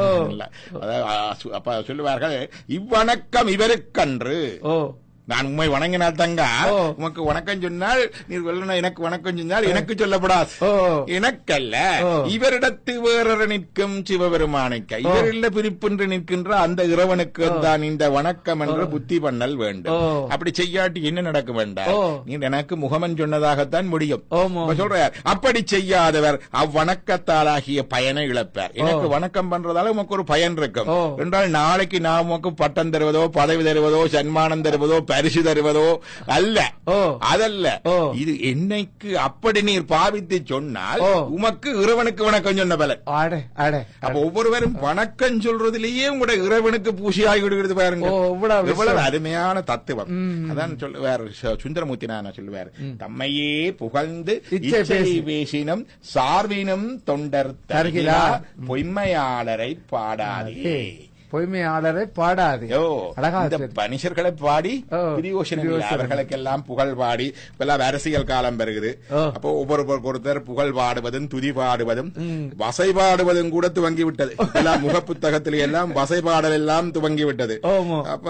அப்ப சொல்லுவார்கள், இவ்வணக்கம் இவருக்கன்று. நான் உண்மை வணங்கினால் தங்க உனக்கு வணக்கம் சொன்னால் நீ எனக்கு வணக்கம் சொன்னால் எனக்கு சொல்லப்படாது. எனக்கல்ல, இவரிடத்து வேறொரு நிற்கும் சிவபெருமானுக்கு இவரில் பிரிப்பின்றி நிற்கின்ற அந்த இறைவனுக்கு தான் இந்த வணக்கம் என்று புத்தி பண்ணல் வேண்டும். அப்படி செய்யாட்டி என்ன நடக்க வேண்டாம், நீ எனக்கு முகமன் சொன்னதாகத்தான் முடியும் சொல்றார். அப்படி செய்யாதவர் அவ்வணக்கத்தாலாகிய பயனை இழப்பார். எனக்கு வணக்கம் பண்றதால உனக்கு ஒரு பயன் இருக்கும் என்றால் நாளைக்கு நான் உனக்கு பட்டம் தருவதோ பதவி தருவதோ சன்மானம் தருவதோ பரிசு தருவதோ அல்ல, அதல்ல. இது என்னைக்கு அப்படி நீர் பாவித்து சொன்னால் உமக்கு இறைவனுக்கு வணக்கம் சொன்ன பலன். அப்ப ஒவ்வொருவரும் வணக்கம் சொல்றதுலயே உங்களோட இறைவனுக்கு பூசியாகி விடுகிறது பாருங்க. எவ்வளவு அருமையான தத்துவம். அதான் சொல்லுவார் சுந்தரமூர்த்தி நானா சொல்லுவார், தம்மையே புகழ்ந்து இச்சை பேசினும் சார்பினும் தொண்டர் தருகிலா பொய்மையாளரை பாடாதே. பொய்மையாளரை பாடாது. மனுஷர்களை பாடி அவர்களுக்கெல்லாம் புகழ் பாடி இப்பெல்லாம் அரசியல் காலம் பெறுகிறது. அப்போ ஒவ்வொரு ஒருத்தர் புகழ் பாடுவதும் துதி பாடுவதும் வசை பாடுவதும் கூட துவங்கி விட்டது. எல்லாம் முக புத்தகத்திலே எல்லாம் வசை பாடல் எல்லாம் துவங்கி விட்டது. அப்ப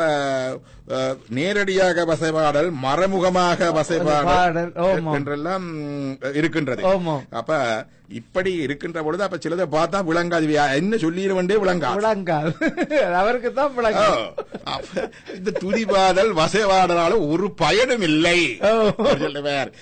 நேரடியாக வசை பாடல், மறைமுகமாக வசை பாடல் என்றெல்லாம் இருக்கின்றது. அப்ப இப்படி இருக்கின்ற பொழுது அப்ப சிலதை பார்த்தா விளங்காது, என்ன சொல்லிடுவண்டே விளங்கா விளங்காது அவருக்கு தான் விளங்கும். இந்த துதிபாடல் வசைபாடலாலும் ஒரு பயனும் இல்லை. சொல்லுவார்,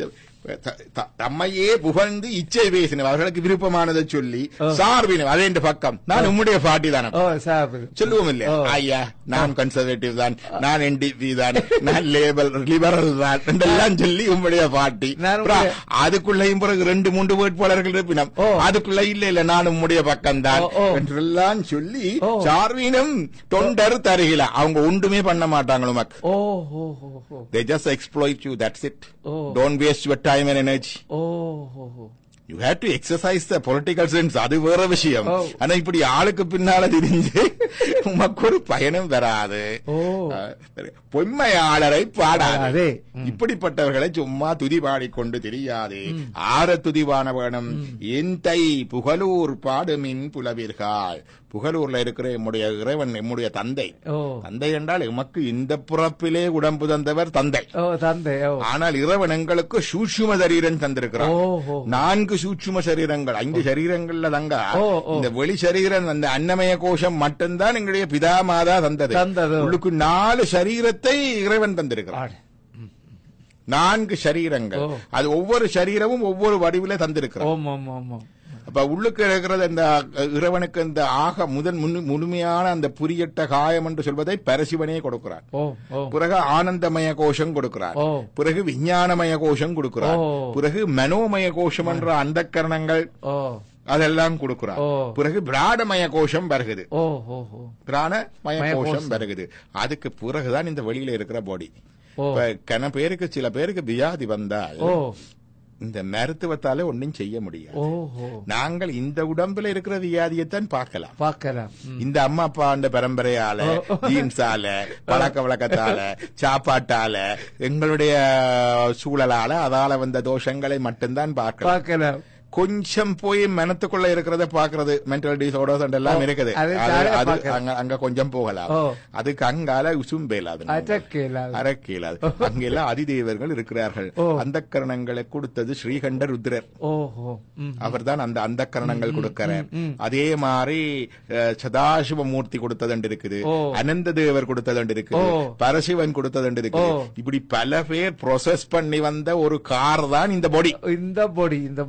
தம்மையே புகழ்ந்து இச்சை பேசின அவர்களுக்கு விருப்பமானதை சொல்லி சார்பின அதே பக்கம் நான் உம்முடைய பாட்டி தானே சொல்லுவோம் இல்லையா, ஐயா நான் கன்சர்வேட்டிவ் தான், நான் என்டிபி தான், நான் லேபல் லிபரல் தான் என்றெல்லாம் சொல்லி உம்முடைய பாட்டி. அதுக்குள்ளையும் பிறகு ரெண்டு மூன்று வேட்பாளர்கள் இருப்பினம், அதுக்குள்ள இல்ல இல்ல நான் உம்முடைய பக்கம் தான் என்றெல்லாம் சொல்லி சார்பினும் தொண்டர் தருகில அவங்க ஒன்றுமே பண்ண மாட்டாங்க. உமக்கு they just exploit you, that's it. Don't waste your time and energy. You have to exercise the political sense. அது வேற விஷயம். ஆனா இப்படி ஆளுக்கு பின்னால தெரிஞ்சு உமக்கு ஒரு பயணம் வராது. பொய்மையாளரை பாடாது. இப்படிப்பட்டவர்களை சும்மா துதி பாடிக்கொண்டு தெரியாது. ஆற துதிவான வேணும். எந்தை புகழூர் பாடுமின் புலவீர்கள். புகழூர்ல இருக்கிற எம்முடைய இறைவன் எம்முடைய தந்தை. தந்தை என்றால் எமக்கு இந்த புறப்பிலே உடம்பு தந்தவர் தந்தை. ஆனால் இறைவன் எங்களுக்கு சூட்சும சரீரம் தந்திருக்கிறார். நான்கு சூட்சும சரீரங்கள், ஐந்து சரீரங்கள்ல தங்க இந்த வெளி சரீரம் அந்த அன்னமய கோஷம் மட்டும்தான் எங்களுடைய பிதா மாதா தந்தது. உள்ளுக்கு நாலு சரீரத்தை இறைவன் தந்திருக்கிறார். நான்கு சரீரங்கள், அது ஒவ்வொரு சரீரமும் ஒவ்வொரு வடிவில தந்திருக்கிறோம். அப்ப உள்ளுக்கு இருக்கிறது இந்த இறைவனுக்கு இந்த ஆக முதன் முழுமையான அந்த புரியட்ட காயம் என்று சொல்வதை பரசிவனே கொடுக்கிறார். பிறகு ஆனந்தமய கோஷம் கொடுக்கிறார், பிறகு விஞ்ஞானமய கோஷம் கொடுக்கிறார், பிறகு மனோமய கோஷம் என்ற அந்த கரணங்கள் அதெல்லாம் கொடுக்கிறார். பிறகு பிராணமய கோஷம் வருகிறது, பிராணமய கோஷம் வருகிறது. அதுக்கு பிறகுதான் இந்த வெளியில இருக்கிற பாடி. இப்ப கன பேருக்கு சில பேருக்கு வியாதி வந்தால் இந்த மருத்துவத்தால ஒன்னும் செய்ய முடியாது. நாங்கள் இந்த உடம்புல இருக்கிற வியாதியைத்தான் பார்க்கலாம் பார்க்கலாம் இந்த அம்மா அப்பா அந்த பரம்பரையால, ஜீன்ஸால, பழக்க வழக்கத்தால, சாப்பாட்டால, எங்களுடைய சூழலால அதால வந்த தோஷங்களை மட்டும்தான் பார்க்கலாம். கொஞ்சம் போய் மனத்துக்குள்ள இருக்கிறத பாக்குறது, மென்டல் டிசார்டர்ஸ் எல்லாம் இருக்குது, அங்க கொஞ்சம் போகலாம். அதுக்கு அங்கால உசும்பேலாது, அறக்கேலாது. அங்கெல்லாம் அதிதேவர்கள் இருக்கிறார்கள். அந்த கரணங்களை கொடுத்தது ஸ்ரீகண்ட ருத்ரர். அவர் தான் அந்த அந்த கரணங்கள் கொடுக்கிறார். அதே மாதிரி சதாசிவமூர்த்தி கொடுத்தது இருக்குது, அனந்த தேவர் கொடுத்தது இருக்குது, பரசிவன் கொடுத்தது இருக்குது. இப்படி பல பேர் ப்ரோசஸ் பண்ணி வந்த ஒரு கார் தான் இந்த பாடி. இந்த பாடி இந்த பாடிக்குள்ள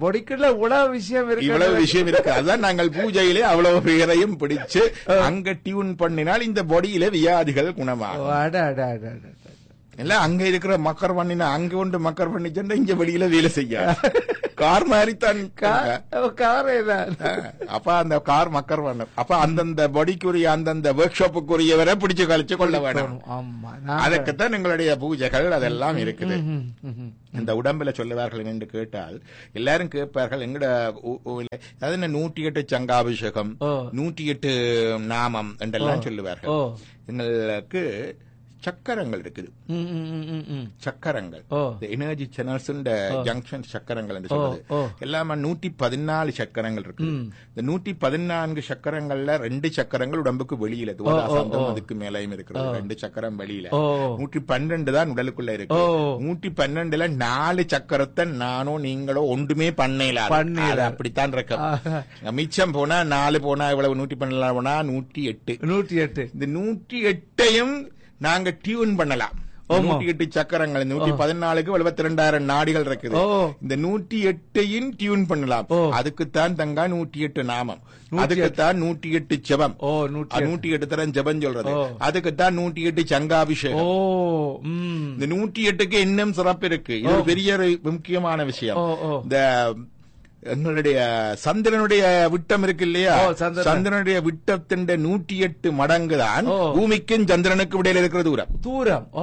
இவ்வளவு விஷயம் இருக்கு, இவ்வளவு விஷயம் இருக்கு. அதான் நாங்கள் பூஜையிலே அவ்வளவு பேரையும் பிடிச்சு அங்க டியூன் பண்ணினால் இந்த பாடியில வியாதிகள் குணமாகும். இல்ல அங்க இருக்கிற மக்கர் பண்ணினா அங்க கொண்டு மக்கர் பண்ணி சென்ற இங்க வெளியில வேலை செய்ய கார் மாதிரித்தான் காரே தான். அப்ப அந்த கார் மக்கர் பண்ண அப்ப அந்தந்த பாடிக்குரிய அந்தந்த ஒர்க் ஷாப்புக்குரியவரை பிடிச்சு கழிச்சு கொள்ள வேண்டும். அதுக்குத்தான் எங்களுடைய பூஜைகள் அதெல்லாம் இருக்குது. இந்த உடம்புல சொல்லுவார்கள் என்று கேட்டால் எல்லாரும் கேட்பார்கள் எங்கட அது நூற்றி எட்டு சங்காபிஷேகம், நூற்றி எட்டு நாமம் என்றெல்லாம் சொல்லுவார்கள். எங்களுக்கு சக்கரங்கள் இருக்குது, சக்கரங்கள் எனர்ஜி சேனல்ஸ் ஜங்ஷன் சக்கரங்கள் என்று சொல்றது எல்லாமே நூற்றி பதினாலு சக்கரங்கள் இருக்கு. இந்த நூற்றி பதினான்கு சக்கரங்கள்ல ரெண்டு சக்கரங்கள் உடம்புக்கு வெளியில, அதுக்கு மேலையும் இருக்கிறது ரெண்டு சக்கரம் வெளியில. நூற்றி பன்னெண்டு தான் உடலுக்குள்ள இருக்கு. நூற்றி பன்னெண்டுல நாலு சக்கரத்தை நானோ நீங்களோ ஒன்றுமே பண்ணல, அப்படித்தான் இருக்க. மிச்சம் போனா நாலு போனா இவ்வளவு நூற்றி பன்னெண்டு போனா நூற்றி எட்டு நூற்றி எட்டு இந்த நூற்றி எட்டையும் நாங்க டியூன் பண்ணலாம். நூற்றி எட்டு சக்கரங்கள் நூற்றி பதினாலுக்கு எழுபத்தி ரெண்டாயிரம் நாடிகள் இருக்குது. இந்த நூற்றி எட்டையும் டியூன் பண்ணலாம். அதுக்குத்தான் தங்கா நூற்றி எட்டு நாமம், அதுக்குத்தான் நூற்றி எட்டு ஜெபம், நூற்றி எட்டு தரம் ஜெபம் சொல்றது, அதுக்குத்தான் நூற்றி எட்டு சங்காபிஷேகம். இந்த நூற்றி எட்டுக்கு இன்னும் சிறப்பு இருக்கு. இது பெரிய முக்கியமான விஷயம். இந்த எங்களுடைய சந்திரனுடைய விட்டம் இருக்கு இல்லையா, சந்திரனுடைய விட்டத்தின் நூற்றி எட்டு மடங்கு தான் பூமிக்கும் சந்திரனுக்கு இடையில இருக்கிற தூரம் தூரம் ஓ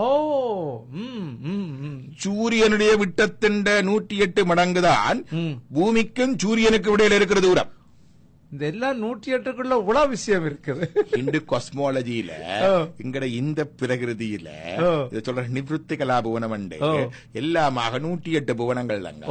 சூரியனுடைய விட்டத்தின் நூற்றி எட்டு மடங்கு தான் பூமிக்கும் சூரியனுக்கு இடையில இருக்கிற தூரம். இந்த எல்லாம் நூற்றி எட்டுக்குள்ள உலக விஷயம் இருக்குது. இந்து காஸ்மாலஜியில இங்கட இந்த பிரகிருதியில இதை சொல்ற நிவృత్తి கலா புவனம் உண்டு. எல்லாமாக நூற்றி எட்டு புவனங்கள் தாங்க.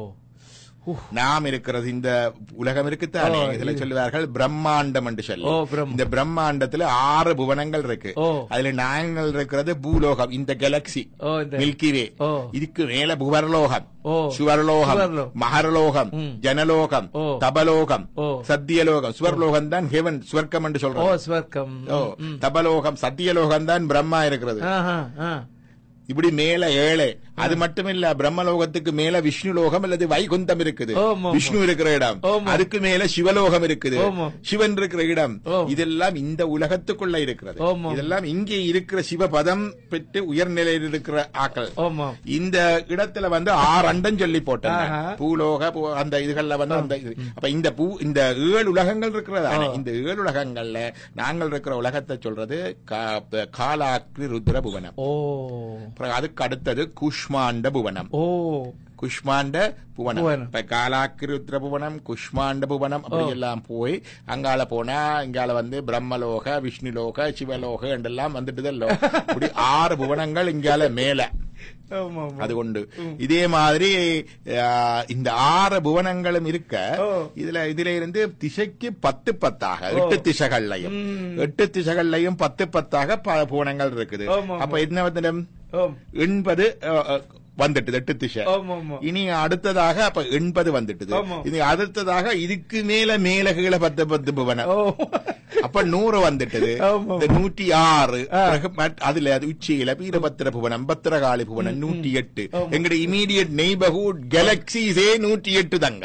நாம் இருக்கிறது இந்த உலகம் இருக்குத்தானே, இதுல சொல்லுவார்கள் பிரம்மாண்டம் என்று சொல்லி. இந்த பிரம்மாண்டத்துல ஆறு புவனங்கள் இருக்கு. அதுல நாங்கள் இருக்கிறது பூலோகம், இந்த கேலக்சி மில்கி வே. இதுக்கு மேல புவர்லோகம், சுவர்லோகம், மகரலோகம், ஜனலோகம், தபலோகம், சத்தியலோகம். சுவர்லோகம் தான் ஹெவன், சுவர்க்கம் என்று சொல்றோம். தபலோகம் சத்தியலோகம் தான் பிரம்மா இருக்கிறது. இப்படி மேல ஏழை. அது மட்டுமில்ல, பிரம்மலோகத்துக்கு மேல விஷ்ணு லோகம் அல்லது வைகுந்தம் இருக்குது, விஷ்ணு இருக்கிற இடம். அதுக்கு மேல சிவலோகம் இருக்குது, சிவன் இருக்கிற இடம். இதெல்லாம் இந்த உலகத்துக்குள்ள இருக்கிறது. இதெல்லாம் இங்கே இருக்கிற சிவபதம் பெற்று உயர்நிலையில் இருக்கிற ஆக்கள். இந்த இடத்துல வந்து ஆறு அண்டம் சொல்லி போட்டாங்க, பூலோக அந்த இதுகள்ல வந்து அந்த இது. அப்ப இந்த பூ இந்த ஏழு உலகங்கள் இருக்கிறதா, இந்த ஏழு உலகங்கள்ல நாங்கள் இருக்கிற உலகத்தை சொல்றது காலாக்ரி ருத்ர புவனம். அதுக்கு அடுத்தது குஷ்மாண்ட புவனம். ஓ குஷ்மாண்ட புவனம். இப்ப காலாக்கிருத்ர புவனம், குஷ்மாண்ட புவனம் அப்படி எல்லாம் போய் அங்கால போனா இங்கால வந்து பிரம்மலோக, விஷ்ணுலோக, சிவலோக என்றெல்லாம் வந்துட்டுதல்லோ. இப்படி ஆறு புவனங்கள் இங்கால மேல அது கொண்டு. இதே மாதிரி இந்த ஆறு புவனங்களும் இருக்க இதுல இதுல இருந்து திசைக்கு பத்து பத்தாக எட்டு திசைகள்லையும் எட்டு திசைகள்லையும் பத்து பத்தாக புவனங்கள் இருக்குது. அப்ப என்ன வந்து எண்பது வந்துட்டு எட்டு திசை. இனி அடுத்ததாக அப்ப எண்பது வந்துட்டு. இது அடுத்ததாக இதுக்கு மேல மேல கீழே பத்து பத்து புவனம், அப்ப நூறு வந்துட்டது. நூற்றி ஆறு அதுல அது உச்சியில வீரபத்திர புவனம், பத்திரகாளி புவனம் நூற்றி எட்டு. எங்களுடைய இமீடியட் நெய்பர்ஹுட் கேலக்சிஸே நூற்றி எட்டு தாங்க.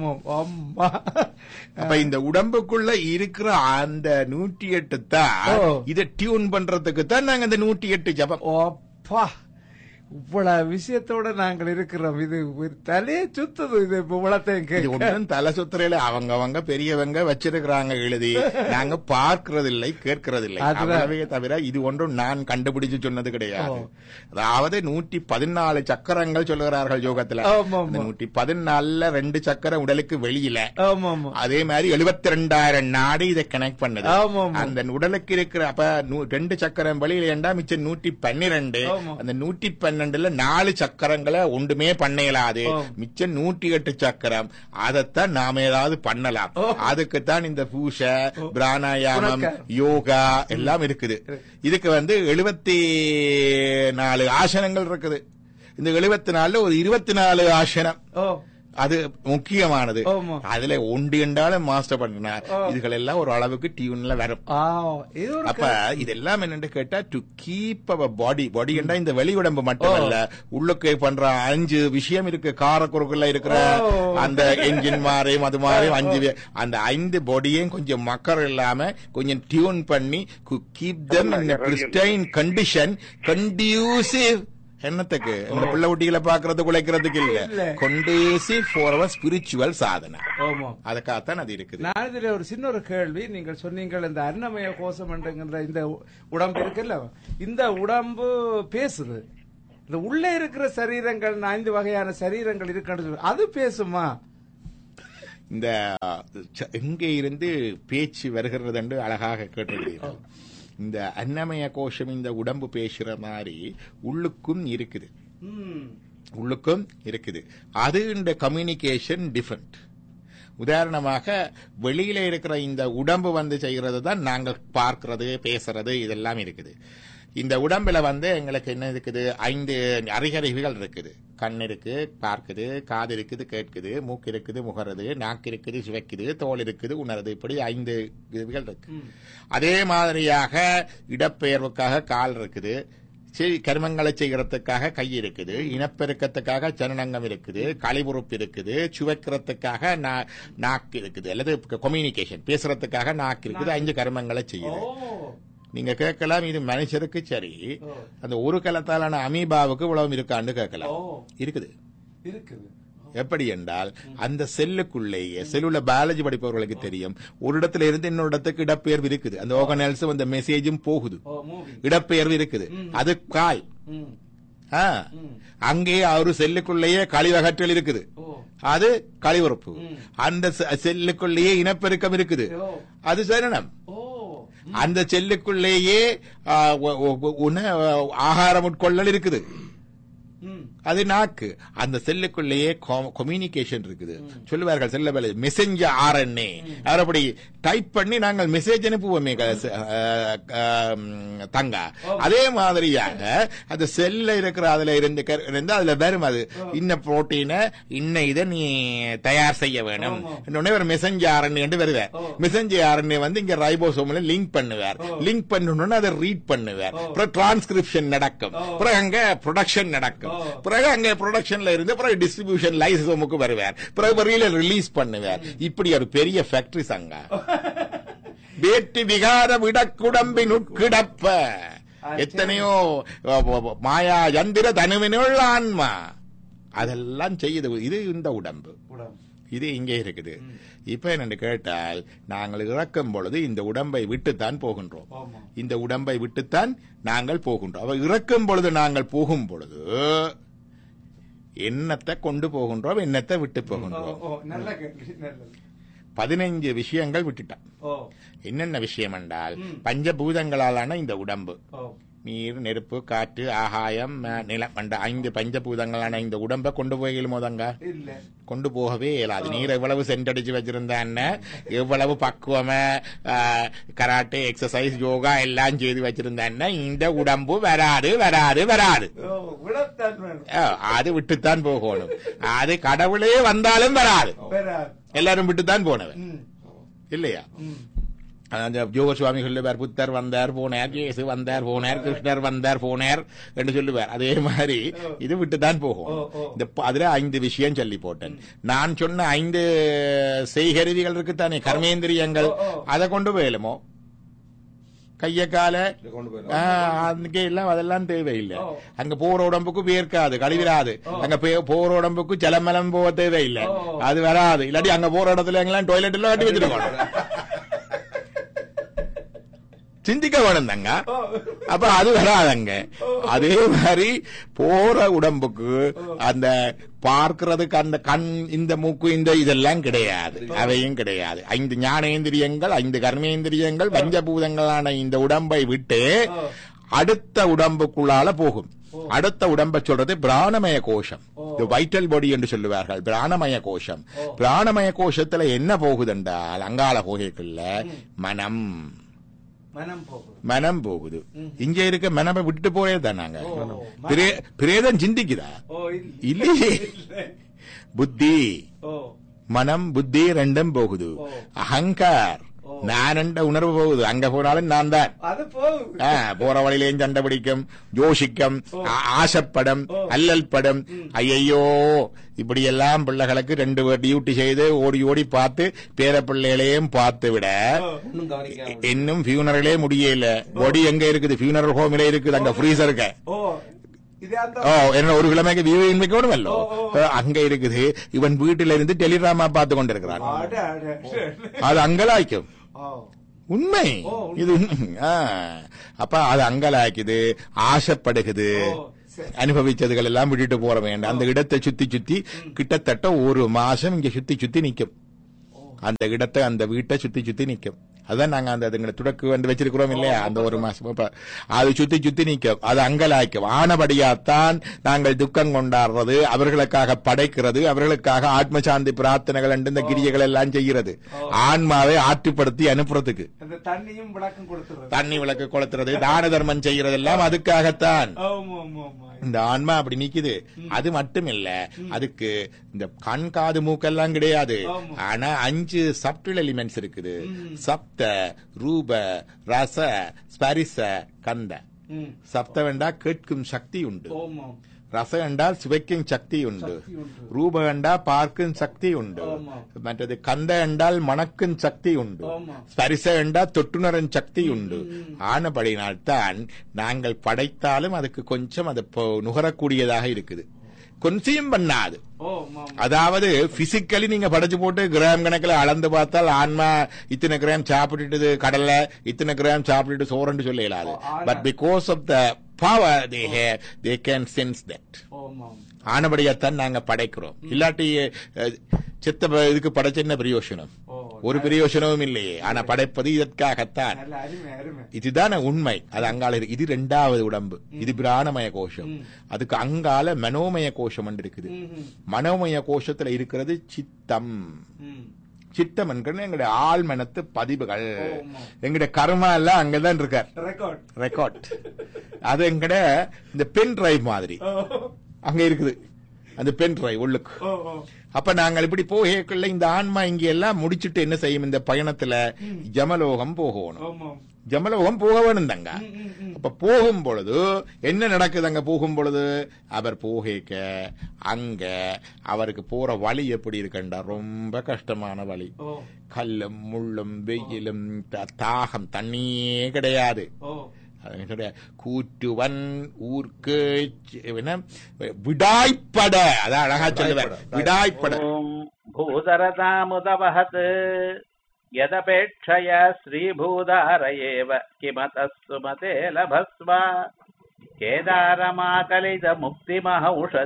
அப்ப இந்த உடம்புக்குள்ள இருக்கிற அந்த நூற்றி எட்டு தான் இதை டியூன் பண்றதுக்கு தான் நாங்க இந்த நூற்றி எட்டு ஜபம். இவ்வளவு விஷயத்தோட நாங்கள் இருக்கிறோம். இது தலையே சுத்துது. இது ஒன்றும் தலை சுத்துறையில அவங்க அவங்க பெரியவங்க வச்சிருக்கிறாங்க எழுதி, நாங்க பார்க்கறது இல்லை, கேட்கறது இல்லை. அதுவே தவிர இது ஒன்றும் நான் கண்டுபிடிச்சு சொன்னது கிடையாது. அதாவது நூற்றி பதினாலு சக்கரங்கள் சொல்லுகிறார்கள் யோகத்துல. நூற்றி பதினாலுல ரெண்டு சக்கரம் உடலுக்கு வெளியில, அதே மாதிரி எழுபத்தி ரெண்டாயிரம் நாடு இதை கனெக்ட் பண்ணுது. அந்த உடலுக்கு இருக்கிற அப்ப ரெண்டு சக்கரம் வெளியில ஏண்டா மிச்சம் நூற்றி பன்னிரண்டு. அந்த நூற்றி பன்னிரண்டுல நாலு சக்கரங்களை ஒன்றுமே பண்ண இயலாது, மிச்சம் நூற்றி எட்டு சக்கரம். அதைத்தான் நாம ஏதாவது பண்ணலாம். அதுக்குத்தான் இந்த பூஷை, பிராணாயாமம், யோகா எல்லாம் இருக்குது. இதுக்கு வந்து எழுபத்தி நாலு ஆசனங்கள் இருக்குது. இந்த எழுபத்தி நாலுல ஒரு இருபத்தி நாலு ஆசனம் அது முக்கியமானது. ஆமா. அதுல ஒன்று என்றாலும் மாஸ்டர் பண்ணினார். இதுகள் எல்லாம் ஒரு அளவுக்கு டியூன்ல வரும். ஆ, இது ஒரு அப்ப இதெல்லாம் என்னன்னு கேட்டா டு கீப் அவர் பாடி பாடி என்றா இந்த வெளி உடம்பு மட்டுமல்ல, உள்ளுக்கு பண்ற அஞ்சு விஷயம் இருக்கு. காரக்குறுக்குள்ள இருக்கிற அந்த என்ஜின் மாறையும் அது மாதிரி அஞ்சு வி- அந்த ஐந்து பாடியையும் கொஞ்சம் மக்கர் இல்லாம கொஞ்சம் டியூன் பண்ணி keep them in a pristine condition conducive என்னத்துக்கு இந்த பிள்ளை குட்டிகளை பாக்குறது குலைக்கிறதுக்கு இல்ல, conducive for our spiritual சாதனை. ஆமா. அதுக்காகத்தான் அது இருக்குது. நான் இதுல ஒரு சின்ன ஒரு கேள்வி. நீங்கள் சொன்னீங்கள் இந்த அன்னமய கோஷம் என்கின்ற இந்த உடம்பு இருக்குல்ல, இந்த உடம்பு பேசுது. இந்த உள்ளே இருக்கிற சரீரங்கள் ஐந்து வகையான சரீரங்கள் இருக்கு, அது பேசுமா? இந்த ச- எங்கே இருந்து பேச்சு வருகிறது என்று அழகாக கேட்டிருக்கிறீர்கள். இந்த அன்னமய கோஷம் இந்த உடம்பு பேசுற மாதிரி உள்ளுக்கும் இருக்குது, ம். உள்ளுக்கும் இருக்குது. அது இந்த கம்யூனிகேஷன் டிஃபரெண்ட். உதாரணமாக வெளியில இருக்கிற இந்த உடம்பு வந்து செய்கிறது தான் நாங்கள் பார்க்கிறது பேசுறது இதெல்லாம் இருக்குது. இந்த உடம்புல வந்து எங்களுக்கு என்ன இருக்குது, ஐந்து அறிகறிவுகள் இருக்குது. கண் இருக்கு பார்க்குது, காது இருக்குது கேட்குது, மூக்கு இருக்குது முகருது, நாக்கு இருக்குது சுவைக்குது, தோல் இருக்குது உணருது, இப்படி ஐந்து இதுகள் இருக்கு. அதே மாதிரியாக இடப்பெயர்வுக்காக கால் இருக்குது, செய்- கர்மங்களை செய்கிறதுக்காக கை இருக்குது, இனப்பெருக்கத்துக்காக சனனங்கம் இருக்குது, கழிவுறுப்பு இருக்குது, சுவைக்கிறதுக்காக நா- நாக்கு இருக்குது, அல்லது கம்யூனிகேஷன் பேசுறதுக்காக நாக்கு இருக்குது. ஐந்து கர்மங்களை செய்யுது. நீங்க கேட்கலாம், இது மனுஷருக்கு சரி, அந்த ஒரு கலத்தாலான அமீபாவுக்கு இவ்வளவு இருக்கான்னு கேட்கலாம். இருக்குது. இருக்குது. எப்படி என்றால் அந்த செல்லுக்குள்ளேயே செல்லுல பயாலஜி படிப்பவர்களுக்கு தெரியும், ஒரு இடத்துல இருந்து இன்னொரு இடத்துக்கு இடப்பெயர்வு இருக்குது. அந்த ஆர்கனல்ஸ் அந்த மெசேஜும் போகுது, இடப்பெயர்வு இருக்குது. அது கால். ஆ, அங்கே ஒரு செல்லுக்குள்ளேயே கழிவகற்றல் இருக்குது, அது கழிவுறுப்பு. அந்த செ- செல்லுக்குள்ளேயே இனப்பெருக்கம் இருக்குது, அது சரணம். அந்த செல்லுக்குள்ளேயே ஆ, ஒ- ஒ- உண- ஆகாரம் உட்கொள்ளல் இருக்குது, அது நாக்கு. அந்த செல்லுக்குள்ளேயே கம்யூனிகேஷன் இருக்குது. சொல்லுவார்கள் செல்ல வேலை மெசேஞ்சர் ஆர்என்ஏ, அப்படி டைப் பண்ணி நாங்கள் மெசேஜ் அனுப்புவோமே க- அஹ், அஹ், தங்கா. அதே மாதிரியாக அந்த செல்ல இருக்கிற அதுல இருந்து கரு- இருந்து அதுல வரும், அது இன்ன புரோட்டீனை இன்ன இதை நீ தயார் செய்ய வேணும். இன்னொன்னு ஒரு மெசேஞ்சர் ஆர்என்ஏ என்று வருவார். மெசேஞ்சர் ஆர்என்ஏ வந்து இங்க ரைபோசோம்ல லிங்க் பண்ணுவார். லிங்க் பண்ணணும்னு அதை ரீட் பண்ணுவார். அப்புறம் டிரான்ஸ்கிரிப்ஷன் நடக்கும், பிறகு அங்க ப்ரொடக்ஷன் நடக்கும், பிறகு அங்க ப்ரொடக்ஷன்ல இருந்து பிறகு டிஸ்ட்ரிபியூஷன் லைசோமுக்கு வருவார், பிறகு வெளியில ரிலீஸ் பண்ணுவார். இப்படி ஒரு பெரிய ஃபேக்டரி சங்க வேட்டி விகார விடக்குடம்பின் உட்கிடப்ப எத்தனையோ மாயா யந்திர தனுவினுள் ஆன்மா அதெல்லாம் செய்யுது. இது இந்த உடம்பு, இது இங்கே இருக்குது. இப்ப என்ன கேட்டால், நாங்கள் இறக்கும் பொழுது இந்த உடம்பை விட்டுத்தான் போகின்றோம். இந்த உடம்பை விட்டுத்தான் நாங்கள் போகின்றோம். அவ இறக்கும் பொழுது நாங்கள் போகும் பொழுது என்னத்தை கொண்டு போகின்றோம், என்னத்தை விட்டு போகின்றோம். பதினைஞ்சு விஷயங்கள் விட்டுட்டான். என்னென்ன விஷயம் என்றால், பஞ்சபூதங்களாலான இந்த உடம்பு, நீர் நெருப்பு காற்று ஆகாயம் நிலம் என்ற ஐந்து பஞ்சபூதங்களான இந்த உடம்பை கொண்டு போயிலும் போதங்க கொண்டு போகவே இயலாது. நீர் எவ்வளவு சென்டடிச்சு வச்சிருந்தான்னு, எவ்வளவு பக்குவமா கராட்டே எக்ஸசைஸ் யோகா எல்லாம் செய்து வச்சிருந்தான்னு இந்த உடம்பு வராது வராது வராது. அது விட்டுத்தான் போகணும். அது கடவுளே வந்தாலும் வராது, எல்லாரும் விட்டுத்தான் போனவன் இல்லையா? ஜோக சுவாமி சொல்லுவார், புத்தர் வந்தார் போனார், இயேசு வந்தார் போனார், கிருஷ்ணர் வந்தார் போனார் என்று சொல்லுவார். அதே மாதிரி இது விட்டுதான் போகும். இந்த அதுல ஐந்து விஷயம் சொல்லி போட்டேன். நான் சொன்ன ஐந்து செய்கருவிகள் இருக்குத்தானே, கர்மேந்திரியங்கள், அதை கொண்டு போயலுமோ கைய கால அங்கே எல்லாம் அதெல்லாம் தேவையில்லை. அங்க போற உடம்புக்கு வேர்க்காது, கழிவிராது. அங்க போற உடம்புக்கு ஜலமலம் போக தேவையில்லை, அது வராது. இல்லாட்டி அங்க போற இடத்துல எல்லாம் டாய்லெட் எல்லாம் கட்டி வச்சிருக்கோம். சிந்திக்க வேணும் தாங்க, அப்ப அது வராதங்க. அதே மாதிரி போற உடம்புக்கு அந்த பார்க்கிறதுக்கு அந்த கண், இந்த மூக்கு, இந்த இதெல்லாம் கிடையாது, அவையும் கிடையாது. ஐந்து ஞானேந்திரியங்கள், ஐந்து கர்மேந்திரியங்கள், பஞ்சபூதங்களான இந்த உடம்பை விட்டு அடுத்த உடம்புக்குள்ளால போகும். அடுத்த உடம்பை சொல்றது பிராணமய கோஷம், வைட்டல் பாடி என்று சொல்லுவார்கள். பிராணமய கோஷம், பிராணமய கோஷத்துல என்ன போகுது என்றால், அங்காள கோகைக்குள்ள மனம் மனம் போகுது. இங்க இருக்க மனமை விட்டு போறே தான். நாங்க பிரேதம் சிந்திக்குதா? இல்லையே. புத்தி ஓ மனம் புத்தி ரெண்டும் போகுது. அகங்கார் நானண்ட உணர்வு போகுது. அங்க போனாலும் நான் தான். அது போகுது. ஆ, போற வழியிலேயும் சண்டை பிடிக்கும், யோசிக்கும், ஆ- ஆசைப்படும், அல்லல் படும். ஐயோ இப்படி எல்லாம் பிள்ளைகளுக்கு ரெண்டு பேர் டியூட்டி செய்து ஓடி ஓடி பார்த்து பேர பிள்ளைகளையும் பார்த்து விட ஒன்றும் கவனிக்காம இன்னும் பியூனரலே முடியல. பொடி எங்க இருக்குது? பியூனரல் ஹோமில இருக்குது, அங்க ஃப்ரீசர் இருக்க. ஓ இது அந்த ஓ என்ன ஒரு கிழமைக்கு வியூவின் வைக்கணுமல்லோ அங்க இருக்குது. இவன் வீட்டில இருந்து டெலிகிராமா பார்த்து கொண்டிருக்கிறான். அட, அட, அட. அது அங்கலாய்க்கும். ஓ உண்மை இது. ஆ, அப்ப அது அங்கலாய்க்குது, ஆசைப்படுகுது. சரி. அனுபவிச்சதுகள் எல்லாம் விட்டுட்டு போற வேண்டாம். அந்த இடத்தை சுத்தி சுத்தி கிட்டத்தட்ட ஒரு மாசம் இங்க சுத்தி சுத்தி நிக்கும். அந்த இடத்தை அந்த வீட்டை சுத்தி சுத்தி நிக்கும். அதான் நாங்க அந்த அதுங்களை துடக்கு வந்து வச்சிருக்கிறோம் இல்லையா, அந்த ஒரு மாசம் அப்ப அது சுத்தி சுத்தி நிக்கும். அது அங்கலாய்க்கும். ஆனபடியாத்தான் நாங்கள் துக்கம் கொண்டாடுறது, அவர்களுக்காக படைக்கிறது, அவர்களுக்காக ஆத்ம சாந்தி பிரார்த்தனைகள் என்று இந்த கிரியைகள் எல்லாம் செய்கிறது. ஆன்மாவை ஆற்றுப்படுத்தி அனுப்புறதுக்கு, அந்த தண்ணியும் விளக்கம் கொடுத்துறது, தண்ணி விளக்கு கொளுத்துறது, தான தர்மம் செய்யறதெல்லாம் அதுக்காகத்தான். ஆமா ஆமா ஆமா. இந்த ஆன்மா அப்படி நிக்குது. அது மட்டும் இல்ல, அதுக்கு இந்த கண் காது மூக்கெல்லாம் கிடையாது. ஆனா அஞ்சு சப்டில் எலிமெண்ட்ஸ் இருக்குது. சப்த ரூப ரச ஸ்பரிச கந்த. ம். சப்தம் என்றா கேட்கும் சக்தி உண்டு. ஆமா. ரசம் என்றால் சுவைக்கும் சக்தி உண்டு. சக்தி உண்டு. ரூப என்றால் பார்க்கும் சக்தி உண்டு. ஆமா. மற்றது கந்த என்றால் மணக்கும் சக்தி உண்டு. ஆமா. ஸ்பரிச என்றால் தொட்டுணரும் சக்தி உண்டு. ஆனபடினால்தான் நாங்கள் படைத்தாலும் அதுக்கு கொஞ்சம் அது இப்போ நுகரக்கூடியதாக இருக்குது. கொஞ்சம் பண்ணாது. ஓ ஆமா. அதாவது பிசிக்கலி நீங்க படைச்சு போட்டு கிராம் கணக்கில் அளந்து பார்த்தால் ஆன்மா இத்தனை கிராம் சாப்பிட்டுட்டு கடல்ல இத்தனை கிராம் சாப்பிட்டுட்டு சோறுன்னு சொல்ல இயலாது. But because of the power they have they can sense that. ஆமா. ஆனபடியாத்தான் நாங்க படைக்கிறோம். இல்லாட்டி அஹ், சித்த ப- இதுக்கு படைச்ச என்ன பிரயோசனம்? ஓ ஒரு பிரயோசனமும் இல்லையே. ஆனா படைப்பது இதற்காகத்தான். நல்ல அருமை அருமை. இதுதான உண்மை. அது அங்கால இருக்கு. இது ரெண்டாவது உடம்பு. இது பிராணமய கோஷம். அதுக்கு அங்கால மனோமய கோஷம் என்று இருக்குது. மனோமய கோஷத்துல இருக்கிறது சித்தம். ம். சித்தம் என்கிறது எங்களுடைய ஆழ்மனத்து பதிவுகள். எங்களுடைய கர்மா எல்லாம் அங்கதான் இருக்கார். ரெக்கார்ட். ரெக்கார்ட். அது எங்கட இந்த பென் டிரைவ் மாதிரி ஓ அங்க இருக்குது. அந்த பென் டிரைவ் உள்ளுக்கு. ஓ ஓ. அப்ப நாங்கள் இப்படி போகக்குள்ள இந்த ஆன்மா இங்க எல்லாம் முடிச்சுட்டு என்ன செய்யும்? இந்த பயணத்துல ஜமலோகம் போகணும். ஆமா. ஜமலோகம் போக வேணும் தங்க. ம், ம். அப்ப போகும் பொழுது என்ன நடக்குது? அங்க போகும் பொழுது அவர் போகேக்க அங்க அவருக்கு போற வழி எப்படி இருக்குண்டா ரொம்ப கஷ்டமான வழி. ஓ கல்லும் முள்ளும் வெயிலும் த- தாகம், தண்ணியே கிடையாது. ஓ அதனுடைய கூற்றுவன் ஊர்க்கு என்ன விடாய்ப்பட, அதான் அழகா சொல்லுவேன், விடாய்ப்பட. ஓம் பூதரதாமுதவஹத் யதபேட்சயா ஸ்ரீபூதார ஏவ கிமதஸ்து மதே லபஸ்வ கேதாரமாகலித முக்திமஹௌஷ